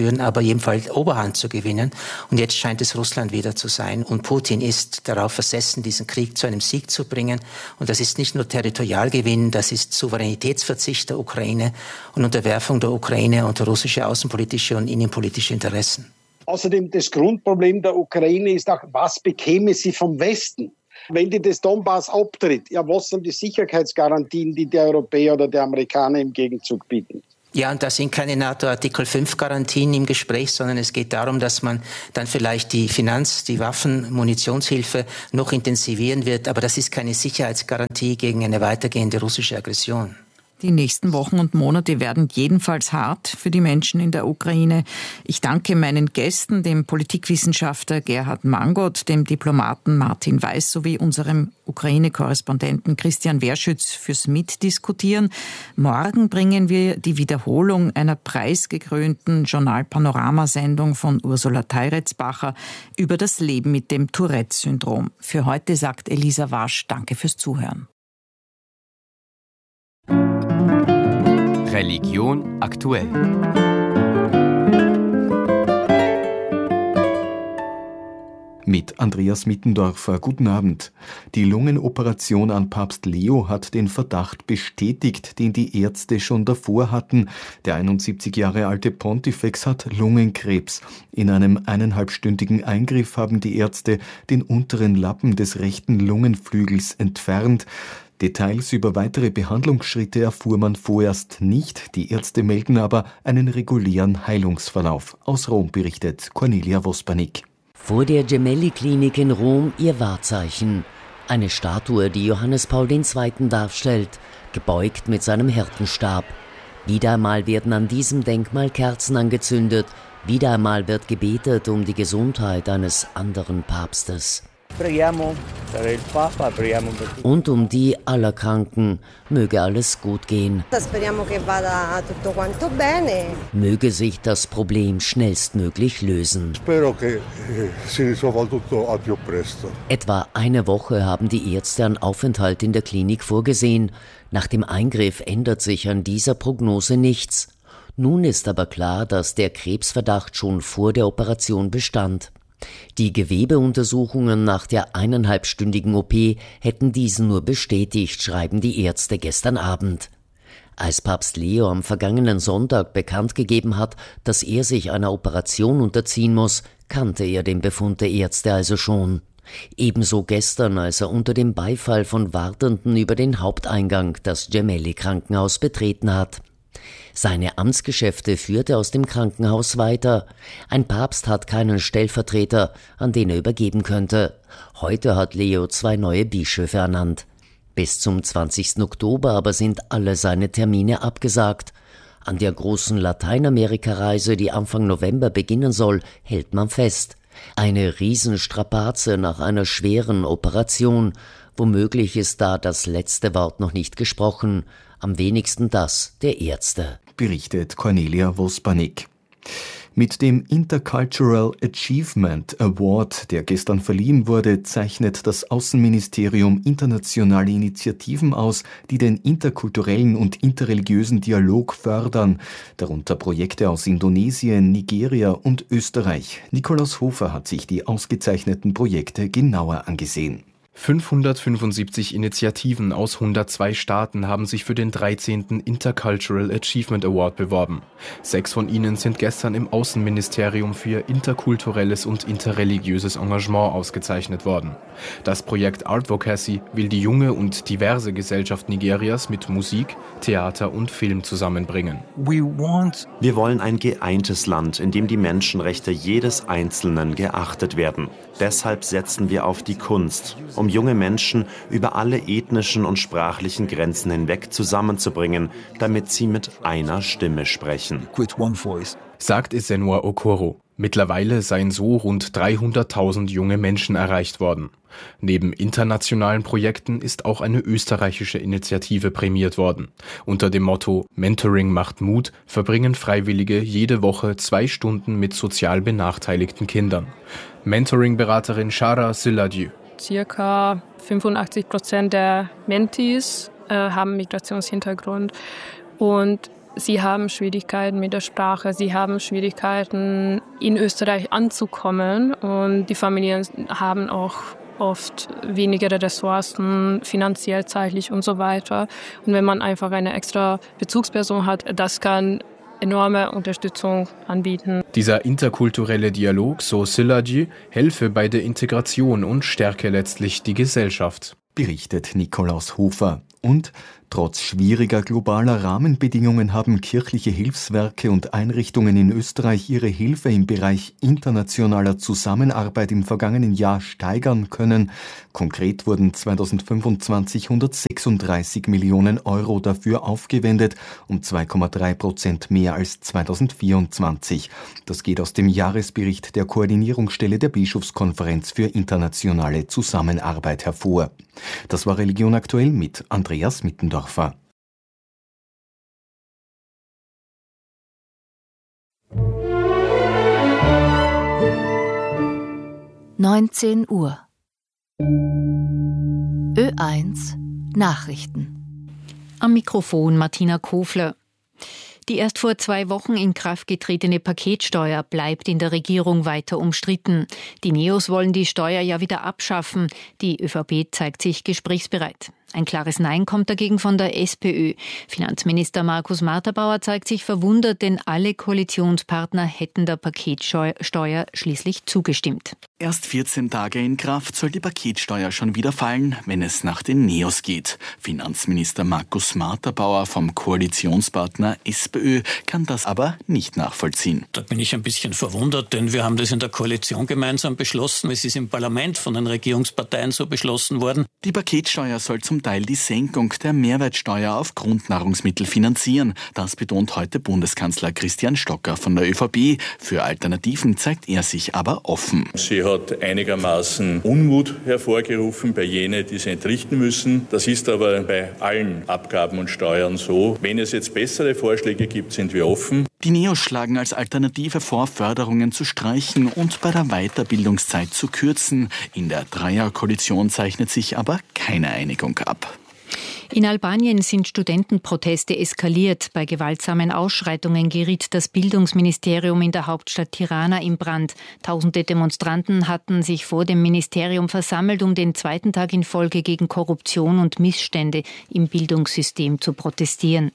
führen, aber jedenfalls Oberhand zu gewinnen. Und jetzt scheint es Russland wieder zu sein. Und Putin ist darauf versessen, diesen Krieg zu einem Sieg zu bringen. Und das ist nicht nur Territorialgewinn, das ist Souveränitätsverzicht der Ukraine und Unterwerfung der Ukraine unter russische außenpolitische und innenpolitische Interessen. Außerdem das Grundproblem der Ukraine ist auch, was bekäme sie vom Westen? Wenn die des Donbass abtritt, ja, was sind die Sicherheitsgarantien, die die Europäer oder die Amerikaner im Gegenzug bieten? Ja, und da sind keine NATO-Artikel 5-Garantien im Gespräch, sondern es geht darum, dass man dann vielleicht die die Waffen-, Munitionshilfe noch intensivieren wird. Aber das ist keine Sicherheitsgarantie gegen eine weitergehende russische Aggression. Die nächsten Wochen und Monate werden jedenfalls hart für die Menschen in der Ukraine. Ich danke meinen Gästen, dem Politikwissenschaftler Gerhard Mangot, dem Diplomaten Martin Weiß sowie unserem Ukraine-Korrespondenten Christian Werschütz fürs Mitdiskutieren. Morgen bringen wir die Wiederholung einer preisgekrönten Journal-Panorama-Sendung von Ursula Teiretsbacher über das Leben mit dem Tourette-Syndrom. Für heute sagt Elisa Wasch, danke fürs Zuhören. Religion aktuell. Mit Andreas Mittendorfer. Guten Abend. Die Lungenoperation an Papst Leo hat den Verdacht bestätigt, den die Ärzte schon davor hatten. Der 71 Jahre alte Pontifex hat Lungenkrebs. In einem 1,5-stündigen Eingriff haben die Ärzte den unteren Lappen des rechten Lungenflügels entfernt. Details über weitere Behandlungsschritte erfuhr man vorerst nicht. Die Ärzte melden aber einen regulären Heilungsverlauf. Aus Rom berichtet Cornelia Vospanik. Vor der Gemelli-Klinik in Rom ihr Wahrzeichen. Eine Statue, die Johannes Paul II. Darstellt, gebeugt mit seinem Hirtenstab. Wieder einmal werden an diesem Denkmal Kerzen angezündet. Wieder einmal wird gebetet um die Gesundheit eines anderen Papstes. Und um die aller Kranken. Möge alles gut gehen. Möge sich das Problem schnellstmöglich lösen. Etwa eine Woche haben die Ärzte einen Aufenthalt in der Klinik vorgesehen. Nach dem Eingriff ändert sich an dieser Prognose nichts. Nun ist aber klar, dass der Krebsverdacht schon vor der Operation bestand. Die Gewebeuntersuchungen nach der 1,5-stündigen OP hätten diesen nur bestätigt, schreiben die Ärzte gestern Abend. Als Papst Leo am vergangenen Sonntag bekannt gegeben hat, dass er sich einer Operation unterziehen muss, kannte er den Befund der Ärzte also schon. Ebenso gestern, als er unter dem Beifall von Wartenden über den Haupteingang das Gemelli-Krankenhaus betreten hat. Seine Amtsgeschäfte führte aus dem Krankenhaus weiter. Ein Papst hat keinen Stellvertreter, an den er übergeben könnte. Heute hat Leo 2 neue Bischöfe ernannt. Bis zum 20. Oktober aber sind alle seine Termine abgesagt. An der großen Lateinamerika-Reise, die Anfang November beginnen soll, hält man fest. Eine Riesenstrapaze nach einer schweren Operation. Womöglich ist da das letzte Wort noch nicht gesprochen. Am wenigsten das der Ärzte. Berichtet Cornelia Vospanik. Mit dem Intercultural Achievement Award, der gestern verliehen wurde, zeichnet das Außenministerium internationale Initiativen aus, die den interkulturellen und interreligiösen Dialog fördern, darunter Projekte aus Indonesien, Nigeria und Österreich. Nikolaus Hofer hat sich die ausgezeichneten Projekte genauer angesehen. 575 Initiativen aus 102 Staaten haben sich für den 13. Intercultural Achievement Award beworben. 6 von ihnen sind gestern im Außenministerium für interkulturelles und interreligiöses Engagement ausgezeichnet worden. Das Projekt Artvocacy will die junge und diverse Gesellschaft Nigerias mit Musik, Theater und Film zusammenbringen. Wir wollen ein geeintes Land, in dem die Menschenrechte jedes Einzelnen geachtet werden. Deshalb setzen wir auf die Kunst, um junge Menschen über alle ethnischen und sprachlichen Grenzen hinweg zusammenzubringen, damit sie mit einer Stimme sprechen. Sagt Ezenwa Okoro. Mittlerweile seien so rund 300.000 junge Menschen erreicht worden. Neben internationalen Projekten ist auch eine österreichische Initiative prämiert worden. Unter dem Motto Mentoring macht Mut verbringen Freiwillige jede Woche 2 Stunden mit sozial benachteiligten Kindern. Mentoring-Beraterin Shara Siladieu. Circa 85% der Mentees haben Migrationshintergrund. Und sie haben Schwierigkeiten mit der Sprache, sie haben Schwierigkeiten, in Österreich anzukommen und die Familien haben auch oft weniger Ressourcen, finanziell, zeitlich und so weiter. Und wenn man einfach eine extra Bezugsperson hat, das kann enorme Unterstützung anbieten. Dieser interkulturelle Dialog, so Szilágyi, helfe bei der Integration und stärke letztlich die Gesellschaft. Berichtet Nikolaus Hofer. Und trotz schwieriger globaler Rahmenbedingungen haben kirchliche Hilfswerke und Einrichtungen in Österreich ihre Hilfe im Bereich internationaler Zusammenarbeit im vergangenen Jahr steigern können. Konkret wurden 2025 136 Millionen Euro dafür aufgewendet, um 2,3% mehr als 2024. Das geht aus dem Jahresbericht der Koordinierungsstelle der Bischofskonferenz für internationale Zusammenarbeit hervor. Das war Religion aktuell mit Andreas Mittendorfer. Uhr. Ö1 Nachrichten. Am Mikrofon Martina Kofler. Die erst vor 2 Wochen in Kraft getretene Paketsteuer bleibt in der Regierung weiter umstritten. Die Neos wollen die Steuer ja wieder abschaffen. Die ÖVP zeigt sich gesprächsbereit. Ein klares Nein kommt dagegen von der SPÖ. Finanzminister Markus Marterbauer zeigt sich verwundert, denn alle Koalitionspartner hätten der Paketsteuer schließlich zugestimmt. Erst 14 Tage in Kraft soll die Paketsteuer schon wieder fallen, wenn es nach den Neos geht. Finanzminister Markus Marterbauer vom Koalitionspartner SPÖ kann das aber nicht nachvollziehen. Da bin ich ein bisschen verwundert, denn wir haben das in der Koalition gemeinsam beschlossen. Es ist im Parlament von den Regierungsparteien so beschlossen worden. Die Paketsteuer soll zum Teil die Senkung der Mehrwertsteuer auf Grundnahrungsmittel finanzieren. Das betont heute Bundeskanzler Christian Stocker von der ÖVP. Für Alternativen zeigt er sich aber offen. Sie hat einigermaßen Unmut hervorgerufen bei jenen, die sie entrichten müssen. Das ist aber bei allen Abgaben und Steuern so. Wenn es jetzt bessere Vorschläge gibt, sind wir offen. Die Neos schlagen als Alternative vor, Förderungen zu streichen und bei der Weiterbildungszeit zu kürzen. In der Dreierkoalition zeichnet sich aber keine Einigung ab. In Albanien sind Studentenproteste eskaliert. Bei gewaltsamen Ausschreitungen geriet das Bildungsministerium in der Hauptstadt Tirana in Brand. Tausende Demonstranten hatten sich vor dem Ministerium versammelt, um den 2. Tag in Folge gegen Korruption und Missstände im Bildungssystem zu protestieren.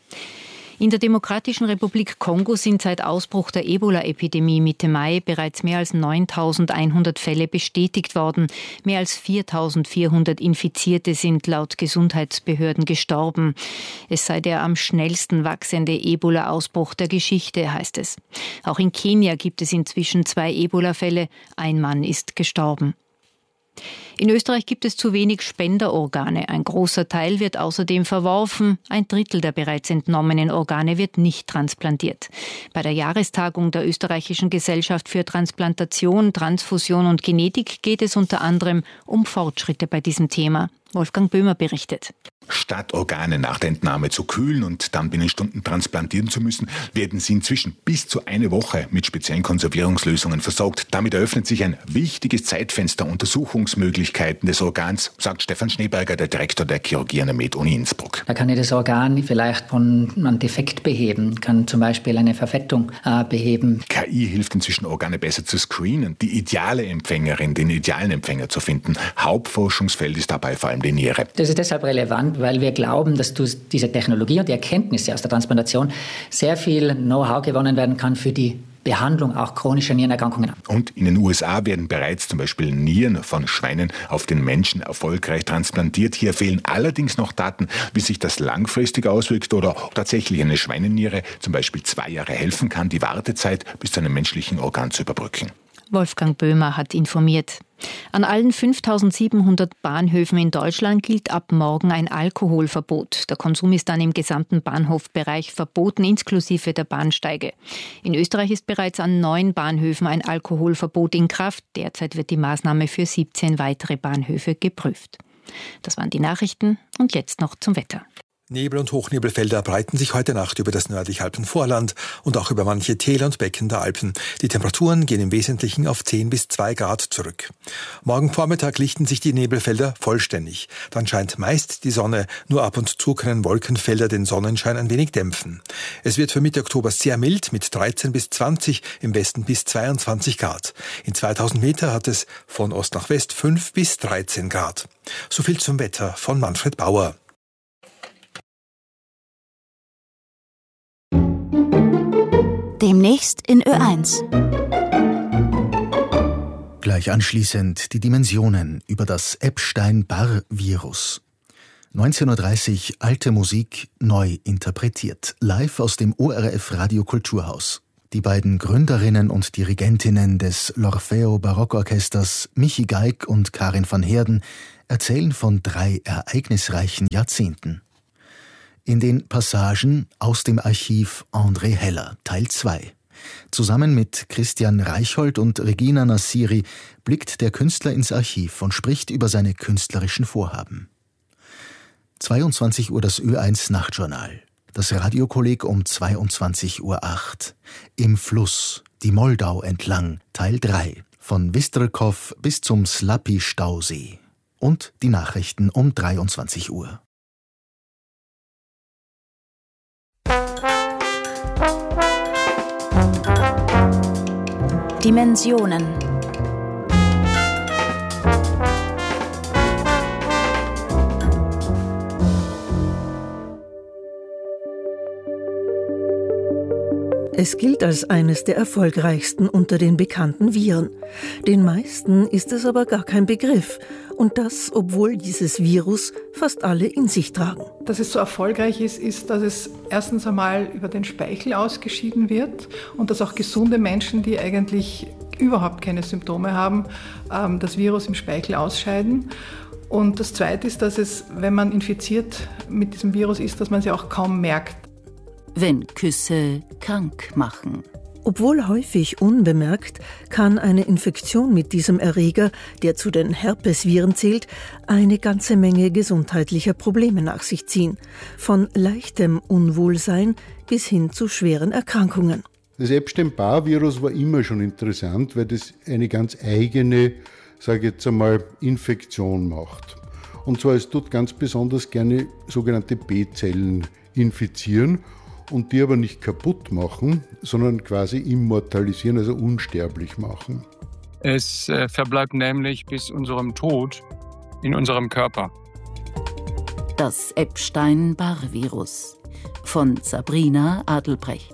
In der Demokratischen Republik Kongo sind seit Ausbruch der Ebola-Epidemie Mitte Mai bereits mehr als 9.100 Fälle bestätigt worden. Mehr als 4.400 Infizierte sind laut Gesundheitsbehörden gestorben. Es sei der am schnellsten wachsende Ebola-Ausbruch der Geschichte, heißt es. Auch in Kenia gibt es inzwischen 2 Ebola-Fälle. Ein Mann ist gestorben. In Österreich gibt es zu wenig Spenderorgane. Ein großer Teil wird außerdem verworfen. 1/3 der bereits entnommenen Organe wird nicht transplantiert. Bei der Jahrestagung der Österreichischen Gesellschaft für Transplantation, Transfusion und Genetik geht es unter anderem um Fortschritte bei diesem Thema. Wolfgang Böhmer berichtet. Statt Organe nach der Entnahme zu kühlen und dann binnen Stunden transplantieren zu müssen, werden sie inzwischen bis zu 1 Woche mit speziellen Konservierungslösungen versorgt. Damit eröffnet sich ein wichtiges Zeitfenster Untersuchungsmöglichkeiten des Organs, sagt Stefan Schneeberger, der Direktor der Chirurgie an der Med-Uni Innsbruck. Da kann ich das Organ vielleicht von einem Defekt beheben, kann zum Beispiel eine Verfettung beheben. KI hilft inzwischen, Organe besser zu screenen, die ideale Empfängerin, den idealen Empfänger zu finden. Hauptforschungsfeld ist dabei vor allem die Niere. Das ist deshalb relevant, weil wir glauben, dass durch diese Technologie und die Erkenntnisse aus der Transplantation sehr viel Know-how gewonnen werden kann für die Behandlung auch chronischer Nierenerkrankungen. Und in den USA werden bereits zum Beispiel Nieren von Schweinen auf den Menschen erfolgreich transplantiert. Hier fehlen allerdings noch Daten, wie sich das langfristig auswirkt oder ob tatsächlich eine Schweineniere zum Beispiel 2 Jahre helfen kann, die Wartezeit bis zu einem menschlichen Organ zu überbrücken. Wolfgang Böhmer hat informiert. An allen 5.700 Bahnhöfen in Deutschland gilt ab morgen ein Alkoholverbot. Der Konsum ist dann im gesamten Bahnhofbereich verboten, inklusive der Bahnsteige. In Österreich ist bereits an 9 Bahnhöfen ein Alkoholverbot in Kraft. Derzeit wird die Maßnahme für 17 weitere Bahnhöfe geprüft. Das waren die Nachrichten und jetzt noch zum Wetter. Nebel- und Hochnebelfelder breiten sich heute Nacht über das nördliche Alpenvorland und auch über manche Täler und Becken der Alpen. Die Temperaturen gehen im Wesentlichen auf 10 bis 2 Grad zurück. Morgen Vormittag lichten sich die Nebelfelder vollständig. Dann scheint meist die Sonne, nur ab und zu können Wolkenfelder den Sonnenschein ein wenig dämpfen. Es wird für Mitte Oktober sehr mild mit 13 bis 20, im Westen bis 22 Grad. In 2000 Meter hat es von Ost nach West 5 bis 13 Grad. So viel zum Wetter von Manfred Bauer. Demnächst in Ö1. Gleich anschließend die Dimensionen über das Epstein-Barr-Virus. 19:30 Uhr alte Musik neu interpretiert, live aus dem ORF Radio Kulturhaus. Die beiden Gründerinnen und Dirigentinnen des L'Orfeo Barockorchesters, Michi Geig und Karin van Heerden, erzählen von 3 ereignisreichen Jahrzehnten. In den Passagen aus dem Archiv André Heller, Teil 2. Zusammen mit Christian Reichhold und Regina Nassiri blickt der Künstler ins Archiv und spricht über seine künstlerischen Vorhaben. 22 Uhr das Ö1 Nachtjournal. Das Radiokolleg um 22:08 Uhr. Im Fluss, die Moldau entlang, Teil 3. Von Wistrkow bis zum Slapy-Stausee. Und die Nachrichten um 23 Uhr. Dimensionen. Es gilt als eines der erfolgreichsten unter den bekannten Viren. Den meisten ist es aber gar kein Begriff. Und das, obwohl dieses Virus fast alle in sich tragen. Dass es so erfolgreich ist, dass es erstens einmal über den Speichel ausgeschieden wird und dass auch gesunde Menschen, die eigentlich überhaupt keine Symptome haben, das Virus im Speichel ausscheiden. Und das Zweite ist, dass es, wenn man infiziert mit diesem Virus ist, dass man es auch kaum merkt. Wenn Küsse krank machen. Obwohl häufig unbemerkt, kann eine Infektion mit diesem Erreger, der zu den Herpesviren zählt, eine ganze Menge gesundheitlicher Probleme nach sich ziehen. Von leichtem Unwohlsein bis hin zu schweren Erkrankungen. Das Epstein-Barr-Virus war immer schon interessant, weil das eine ganz eigene, sage ich jetzt einmal, Infektion macht. Und zwar, es tut ganz besonders gerne sogenannte B-Zellen infizieren und die aber nicht kaputt machen, sondern quasi immortalisieren, also unsterblich machen. Es verbleibt nämlich bis unserem Tod in unserem Körper. Das Epstein-Barr-Virus von Sabrina Adelbrecht.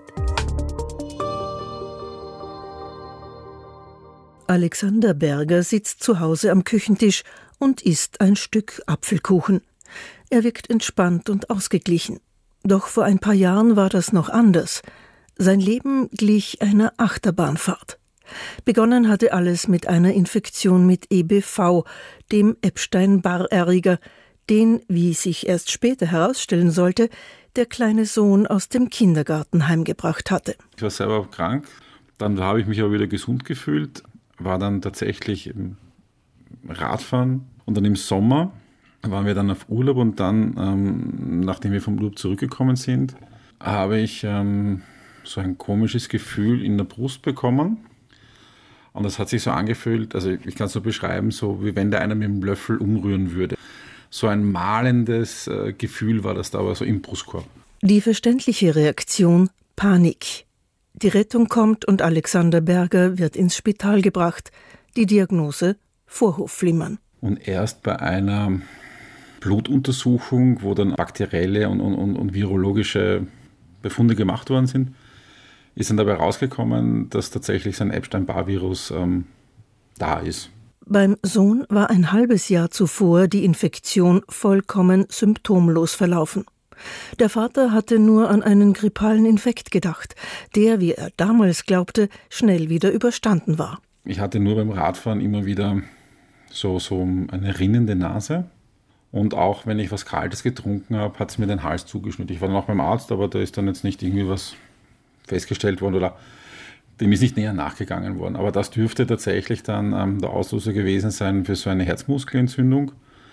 Alexander Berger sitzt zu Hause am Küchentisch und isst ein Stück Apfelkuchen. Er wirkt entspannt und ausgeglichen. Doch vor ein paar Jahren war das noch anders. Sein Leben glich einer Achterbahnfahrt. Begonnen hatte alles mit einer Infektion mit EBV, dem Epstein-Barr-Erreger, den, wie sich erst später herausstellen sollte, der kleine Sohn aus dem Kindergarten heimgebracht hatte. Ich war selber krank, dann habe ich mich aber wieder gesund gefühlt, war dann tatsächlich im Radfahren und dann im Sommer waren wir dann auf Urlaub und dann, nachdem wir vom Urlaub zurückgekommen sind, habe ich so ein komisches Gefühl in der Brust bekommen. Und das hat sich so angefühlt, also ich kann es so beschreiben, so wie wenn da einer mit einem Löffel umrühren würde. So ein malendes Gefühl war das da, aber so im Brustkorb. Die verständliche Reaktion: Panik. Die Rettung kommt und Alexander Berger wird ins Spital gebracht. Die Diagnose: Vorhofflimmern. Und erst bei einer Blutuntersuchung, wo dann bakterielle und virologische Befunde gemacht worden sind, ist dann dabei rausgekommen, dass tatsächlich so ein Epstein-Barr-Virus da ist. Beim Sohn war ein halbes Jahr zuvor die Infektion vollkommen symptomlos verlaufen. Der Vater hatte nur an einen grippalen Infekt gedacht, der, wie er damals glaubte, schnell wieder überstanden war. Ich hatte nur beim Radfahren immer wieder so eine rinnende Nase. Und auch wenn ich was Kaltes getrunken habe, hat es mir den Hals zugeschnitten. Ich war dann auch beim Arzt, aber da ist dann jetzt nicht irgendwie was festgestellt worden oder dem ist nicht näher nachgegangen worden. Aber das dürfte tatsächlich dann der Auslöser gewesen sein für so eine Herzmuskelentzündung.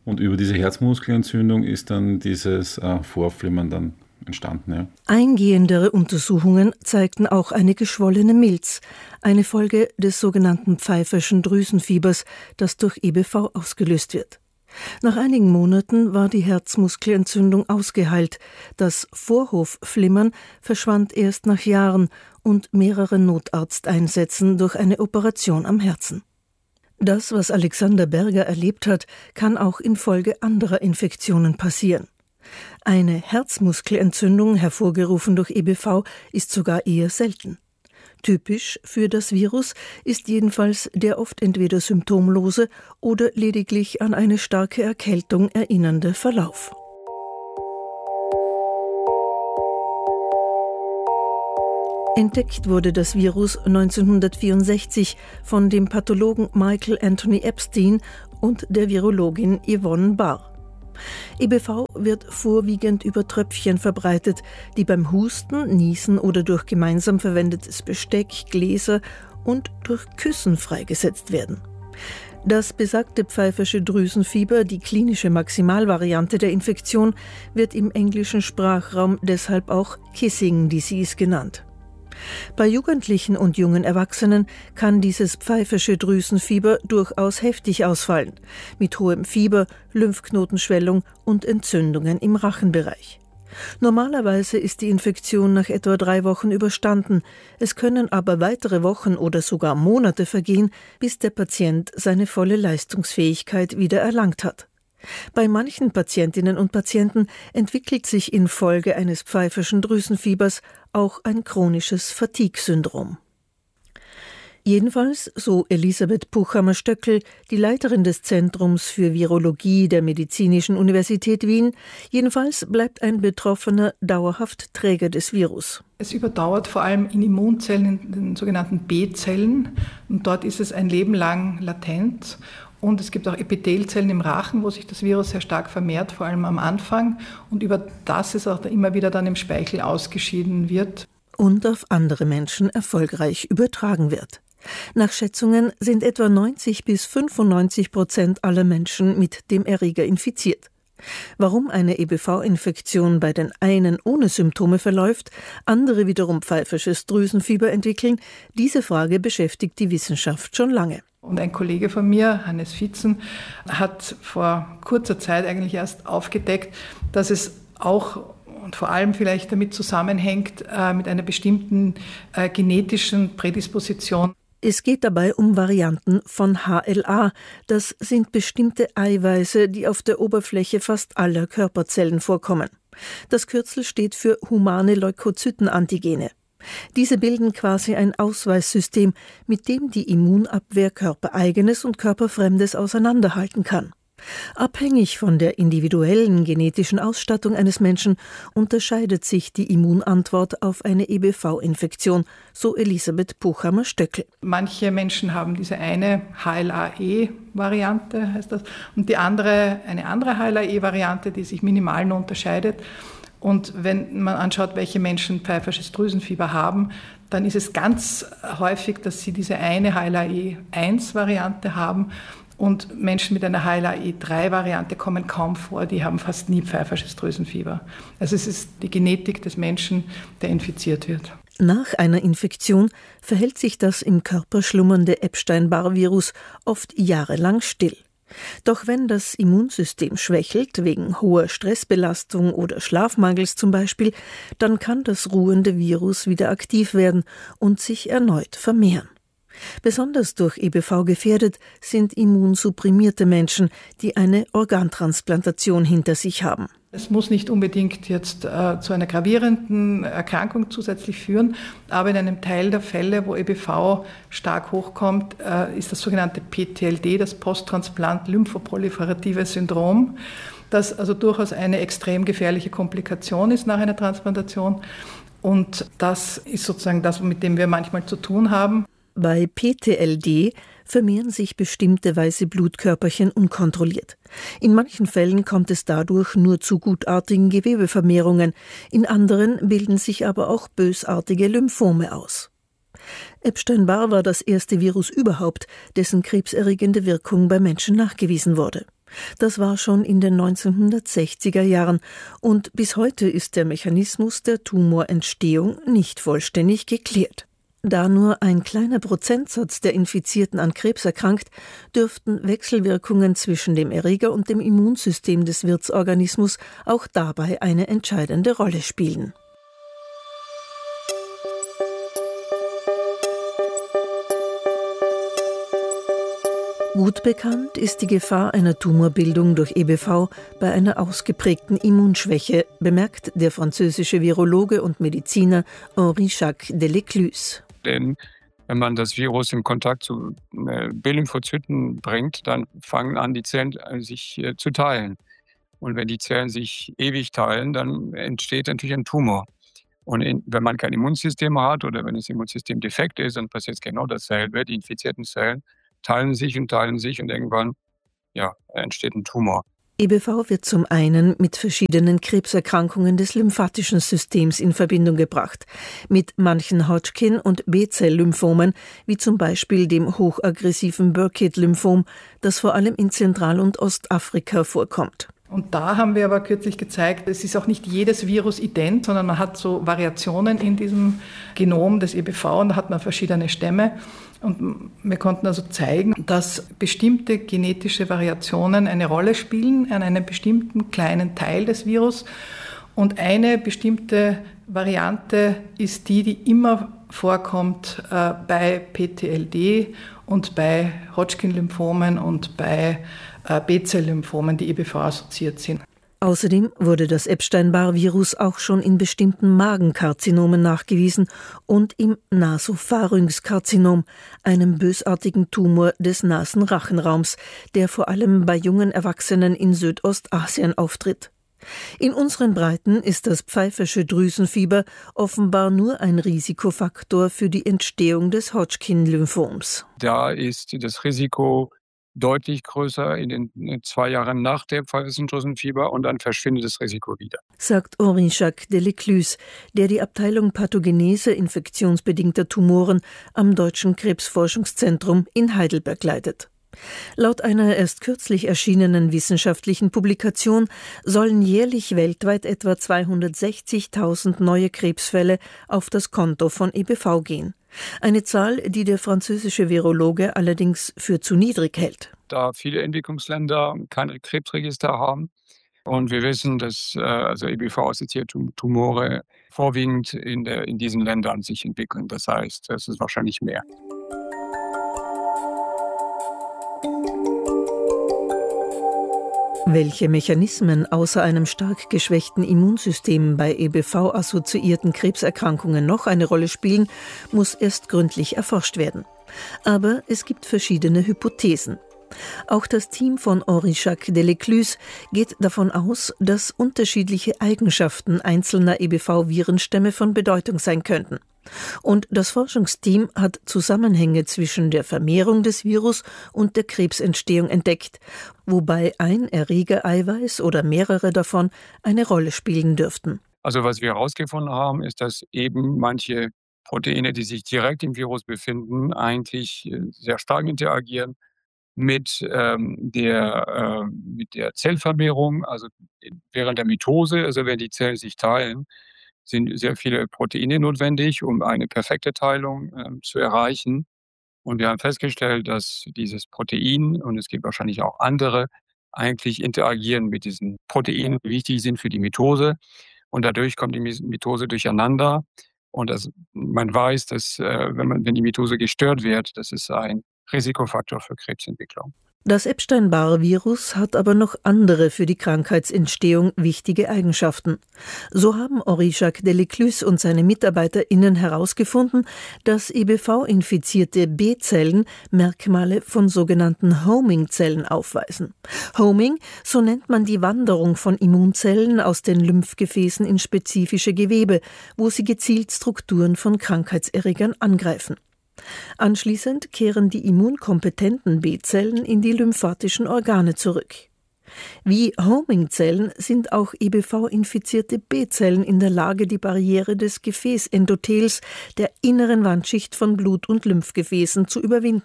Und über diese Herzmuskelentzündung ist dann dieses Vorflimmern dann entstanden. Ja. Eingehendere Untersuchungen zeigten auch eine geschwollene Milz, eine Folge des sogenannten Pfeifferschen Drüsenfiebers, das durch EBV ausgelöst wird. Nach einigen Monaten war die Herzmuskelentzündung ausgeheilt. Das Vorhofflimmern verschwand erst nach Jahren und mehreren Notarzteinsätzen durch eine Operation am Herzen. Das, was Alexander Berger erlebt hat, kann auch infolge anderer Infektionen passieren. Eine Herzmuskelentzündung, hervorgerufen durch EBV, ist sogar eher selten. Typisch für das Virus ist jedenfalls der oft entweder symptomlose oder lediglich an eine starke Erkältung erinnernde Verlauf. Entdeckt wurde das Virus 1964 von dem Pathologen Michael Anthony Epstein und der Virologin Yvonne Barr. EBV wird vorwiegend über Tröpfchen verbreitet, die beim Husten, Niesen oder durch gemeinsam verwendetes Besteck, Gläser und durch Küssen freigesetzt werden. Das besagte Pfeiffersche Drüsenfieber, die klinische Maximalvariante der Infektion, wird im englischen Sprachraum deshalb auch Kissing Disease genannt. Bei Jugendlichen und jungen Erwachsenen kann dieses pfeiffersche Drüsenfieber durchaus heftig ausfallen, mit hohem Fieber, Lymphknotenschwellung und Entzündungen im Rachenbereich. Normalerweise ist die Infektion nach etwa 3 Wochen überstanden. Es können aber weitere Wochen oder sogar Monate vergehen, bis der Patient seine volle Leistungsfähigkeit wieder erlangt hat. Bei manchen Patientinnen und Patienten entwickelt sich infolge eines pfeifferschen Drüsenfiebers auch ein chronisches Fatigue-Syndrom. Jedenfalls, so Elisabeth Puchhammer-Stöckel, die Leiterin des Zentrums für Virologie der Medizinischen Universität Wien, jedenfalls bleibt ein Betroffener dauerhaft Träger des Virus. Es überdauert vor allem in Immunzellen, in den sogenannten B-Zellen, und dort ist es ein Leben lang latent. Und es gibt auch Epithelzellen im Rachen, wo sich das Virus sehr stark vermehrt, vor allem am Anfang, und über das es auch immer wieder dann im Speichel ausgeschieden wird. Und auf andere Menschen erfolgreich übertragen wird. Nach Schätzungen sind etwa 90-95% aller Menschen mit dem Erreger infiziert. Warum eine EBV-Infektion bei den einen ohne Symptome verläuft, andere wiederum pfeiffersches Drüsenfieber entwickeln, diese Frage beschäftigt die Wissenschaft schon lange. Und ein Kollege von mir, Hannes Vitzen, hat vor kurzer Zeit eigentlich erst aufgedeckt, dass es auch und vor allem vielleicht damit zusammenhängt mit einer bestimmten genetischen Prädisposition. Es geht dabei um Varianten von HLA. Das sind bestimmte Eiweiße, die auf der Oberfläche fast aller Körperzellen vorkommen. Das Kürzel steht für humane Leukozytenantigene. Diese bilden quasi ein Ausweissystem, mit dem die Immunabwehr körpereigenes und körperfremdes auseinanderhalten kann. Abhängig von der individuellen genetischen Ausstattung eines Menschen unterscheidet sich die Immunantwort auf eine EBV-Infektion, so Elisabeth Puchhammer-Stöckel. Manche Menschen haben diese eine HLA-E-Variante, heißt das, und die andere, eine andere HLA-E-Variante, die sich minimal nur unterscheidet. Und wenn man anschaut, welche Menschen pfeiffersches Drüsenfieber haben, dann ist es ganz häufig, dass sie diese eine HLA-E1-Variante haben. Und Menschen mit einer HLA-E3-Variante kommen kaum vor, die haben fast nie pfeiffersches Drüsenfieber. Also es ist die Genetik des Menschen, der infiziert wird. Nach einer Infektion verhält sich das im Körper schlummernde Epstein-Barr-Virus oft jahrelang still. Doch wenn das Immunsystem schwächelt, wegen hoher Stressbelastung oder Schlafmangels zum Beispiel, dann kann das ruhende Virus wieder aktiv werden und sich erneut vermehren. Besonders durch EBV gefährdet sind immunsupprimierte Menschen, die eine Organtransplantation hinter sich haben. Es muss nicht unbedingt jetzt zu einer gravierenden Erkrankung zusätzlich führen, aber in einem Teil der Fälle, wo EBV stark hochkommt, ist das sogenannte PTLD, das Posttransplant-Lymphoproliferative Syndrom, das also durchaus eine extrem gefährliche Komplikation ist nach einer Transplantation. Und das ist sozusagen das, mit dem wir manchmal zu tun haben. Bei PTLD vermehren sich bestimmte weiße Blutkörperchen unkontrolliert. In manchen Fällen kommt es dadurch nur zu gutartigen Gewebevermehrungen, in anderen bilden sich aber auch bösartige Lymphome aus. Epstein-Barr war das erste Virus überhaupt, dessen krebserregende Wirkung bei Menschen nachgewiesen wurde. Das war schon in den 1960er Jahren und bis heute ist der Mechanismus der Tumorentstehung nicht vollständig geklärt. Da nur ein kleiner Prozentsatz der Infizierten an Krebs erkrankt, dürften Wechselwirkungen zwischen dem Erreger und dem Immunsystem des Wirtsorganismus auch dabei eine entscheidende Rolle spielen. Gut bekannt ist die Gefahr einer Tumorbildung durch EBV bei einer ausgeprägten Immunschwäche, bemerkt der französische Virologe und Mediziner Henri-Jacques Delecluse. Denn wenn man das Virus in Kontakt zu B-Lymphozyten bringt, dann fangen an, die Zellen sich zu teilen. Und wenn die Zellen sich ewig teilen, dann entsteht natürlich ein Tumor. Und wenn man kein Immunsystem hat oder wenn das Immunsystem defekt ist, dann passiert genau dasselbe. Die infizierten Zellen teilen sich und irgendwann entsteht ein Tumor. EBV wird zum einen mit verschiedenen Krebserkrankungen des lymphatischen Systems in Verbindung gebracht, mit manchen Hodgkin- und B-Zell-Lymphomen, wie zum Beispiel dem hochaggressiven Burkitt-Lymphom, das vor allem in Zentral- und Ostafrika vorkommt. Und da haben wir aber kürzlich gezeigt, es ist auch nicht jedes Virus ident, sondern man hat so Variationen in diesem Genom des EBV und da hat man verschiedene Stämme. Und wir konnten also zeigen, dass bestimmte genetische Variationen eine Rolle spielen an einem bestimmten kleinen Teil des Virus. Und eine bestimmte Variante ist die immer vorkommt bei PTLD und bei Hodgkin-Lymphomen und bei B-Zell-Lymphomen, die EBV assoziiert sind. Außerdem wurde das Epstein-Barr-Virus auch schon in bestimmten Magenkarzinomen nachgewiesen und im Nasopharynx-Karzinom, einem bösartigen Tumor des Nasenrachenraums, der vor allem bei jungen Erwachsenen in Südostasien auftritt. In unseren Breiten ist das pfeifische Drüsenfieber offenbar nur ein Risikofaktor für die Entstehung des Hodgkin-Lymphoms. Da ist das Risiko deutlich größer in den 2 Jahren nach dem pfeifischen Drüsenfieber und dann verschwindet das Risiko wieder. Sagt Henri-Jacques Delecluse, der die Abteilung Pathogenese infektionsbedingter Tumoren am Deutschen Krebsforschungszentrum in Heidelberg leitet. Laut einer erst kürzlich erschienenen wissenschaftlichen Publikation sollen jährlich weltweit etwa 260.000 neue Krebsfälle auf das Konto von EBV gehen. Eine Zahl, die der französische Virologe allerdings für zu niedrig hält. Da viele Entwicklungsländer keine Krebsregister haben und wir wissen, dass EBV-assoziierte Tumore vorwiegend in diesen Ländern sich entwickeln. Das heißt, es ist wahrscheinlich mehr. Welche Mechanismen außer einem stark geschwächten Immunsystem bei EBV-assoziierten Krebserkrankungen noch eine Rolle spielen, muss erst gründlich erforscht werden. Aber es gibt verschiedene Hypothesen. Auch das Team von Henri-Jacques Delecluse geht davon aus, dass unterschiedliche Eigenschaften einzelner EBV-Virenstämme von Bedeutung sein könnten. Und das Forschungsteam hat Zusammenhänge zwischen der Vermehrung des Virus und der Krebsentstehung entdeckt, wobei ein Erregereiweiß oder mehrere davon eine Rolle spielen dürften. Also was wir herausgefunden haben, ist, dass eben manche Proteine, die sich direkt im Virus befinden, eigentlich sehr stark interagieren mit der Zellvermehrung, also während der Mitose, also wenn die Zellen sich teilen, sind sehr viele Proteine notwendig, um eine perfekte Teilung zu erreichen. Und wir haben festgestellt, dass dieses Protein, und es gibt wahrscheinlich auch andere, eigentlich interagieren mit diesen Proteinen, die wichtig sind für die Mitose. Und dadurch kommt die Mitose durcheinander. Und man weiß, dass wenn die Mitose gestört wird, das ist ein Risikofaktor für Krebsentwicklung. Das Epstein-Barr-Virus hat aber noch andere für die Krankheitsentstehung wichtige Eigenschaften. So haben Henri-Jacques Delecluse und seine MitarbeiterInnen herausgefunden, dass EBV-infizierte B-Zellen Merkmale von sogenannten Homing-Zellen aufweisen. Homing, so nennt man die Wanderung von Immunzellen aus den Lymphgefäßen in spezifische Gewebe, wo sie gezielt Strukturen von Krankheitserregern angreifen. Anschließend kehren die immunkompetenten B-Zellen in die lymphatischen Organe zurück. Wie Homing-Zellen sind auch EBV-infizierte B-Zellen in der Lage, die Barriere des Gefäßendothels, der inneren Wandschicht von Blut- und Lymphgefäßen, zu überwinden.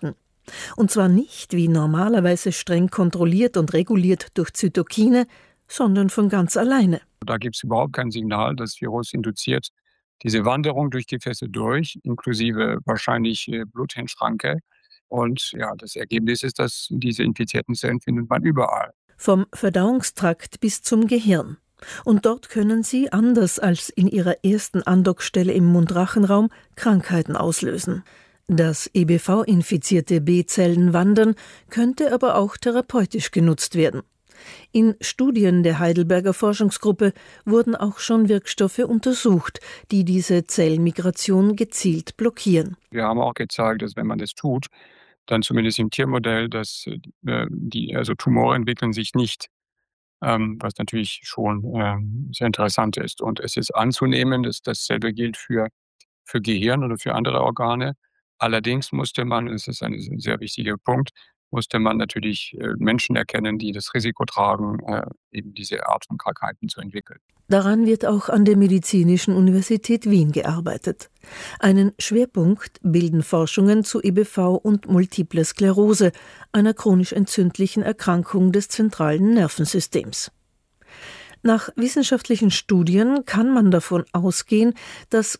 Und zwar nicht wie normalerweise streng kontrolliert und reguliert durch Zytokine, sondern von ganz alleine. Da gibt es überhaupt kein Signal. Das Virus induziert diese Wanderung durch Gefäße durch, inklusive wahrscheinlich Bluthirnschranke. Und ja, das Ergebnis ist, dass diese infizierten Zellen findet man überall. Vom Verdauungstrakt bis zum Gehirn. Und dort können sie, anders als in ihrer ersten Andockstelle im Mund-Rachen-Raum, Krankheiten auslösen. Dass EBV-infizierte B-Zellen wandern, könnte aber auch therapeutisch genutzt werden. In Studien der Heidelberger Forschungsgruppe wurden auch schon Wirkstoffe untersucht, die diese Zellmigration gezielt blockieren. Wir haben auch gezeigt, dass wenn man das tut, dann zumindest im Tiermodell, dass Tumore entwickeln sich nicht, was natürlich schon sehr interessant ist. Und es ist anzunehmen, dass dasselbe gilt für Gehirn oder für andere Organe. Allerdings musste man, das ist ein sehr wichtiger Punkt, musste man natürlich Menschen erkennen, die das Risiko tragen, eben diese Art von Krankheiten zu entwickeln. Daran wird auch an der Medizinischen Universität Wien gearbeitet. Einen Schwerpunkt bilden Forschungen zu EBV und Multiple Sklerose, einer chronisch entzündlichen Erkrankung des zentralen Nervensystems. Nach wissenschaftlichen Studien kann man davon ausgehen, dass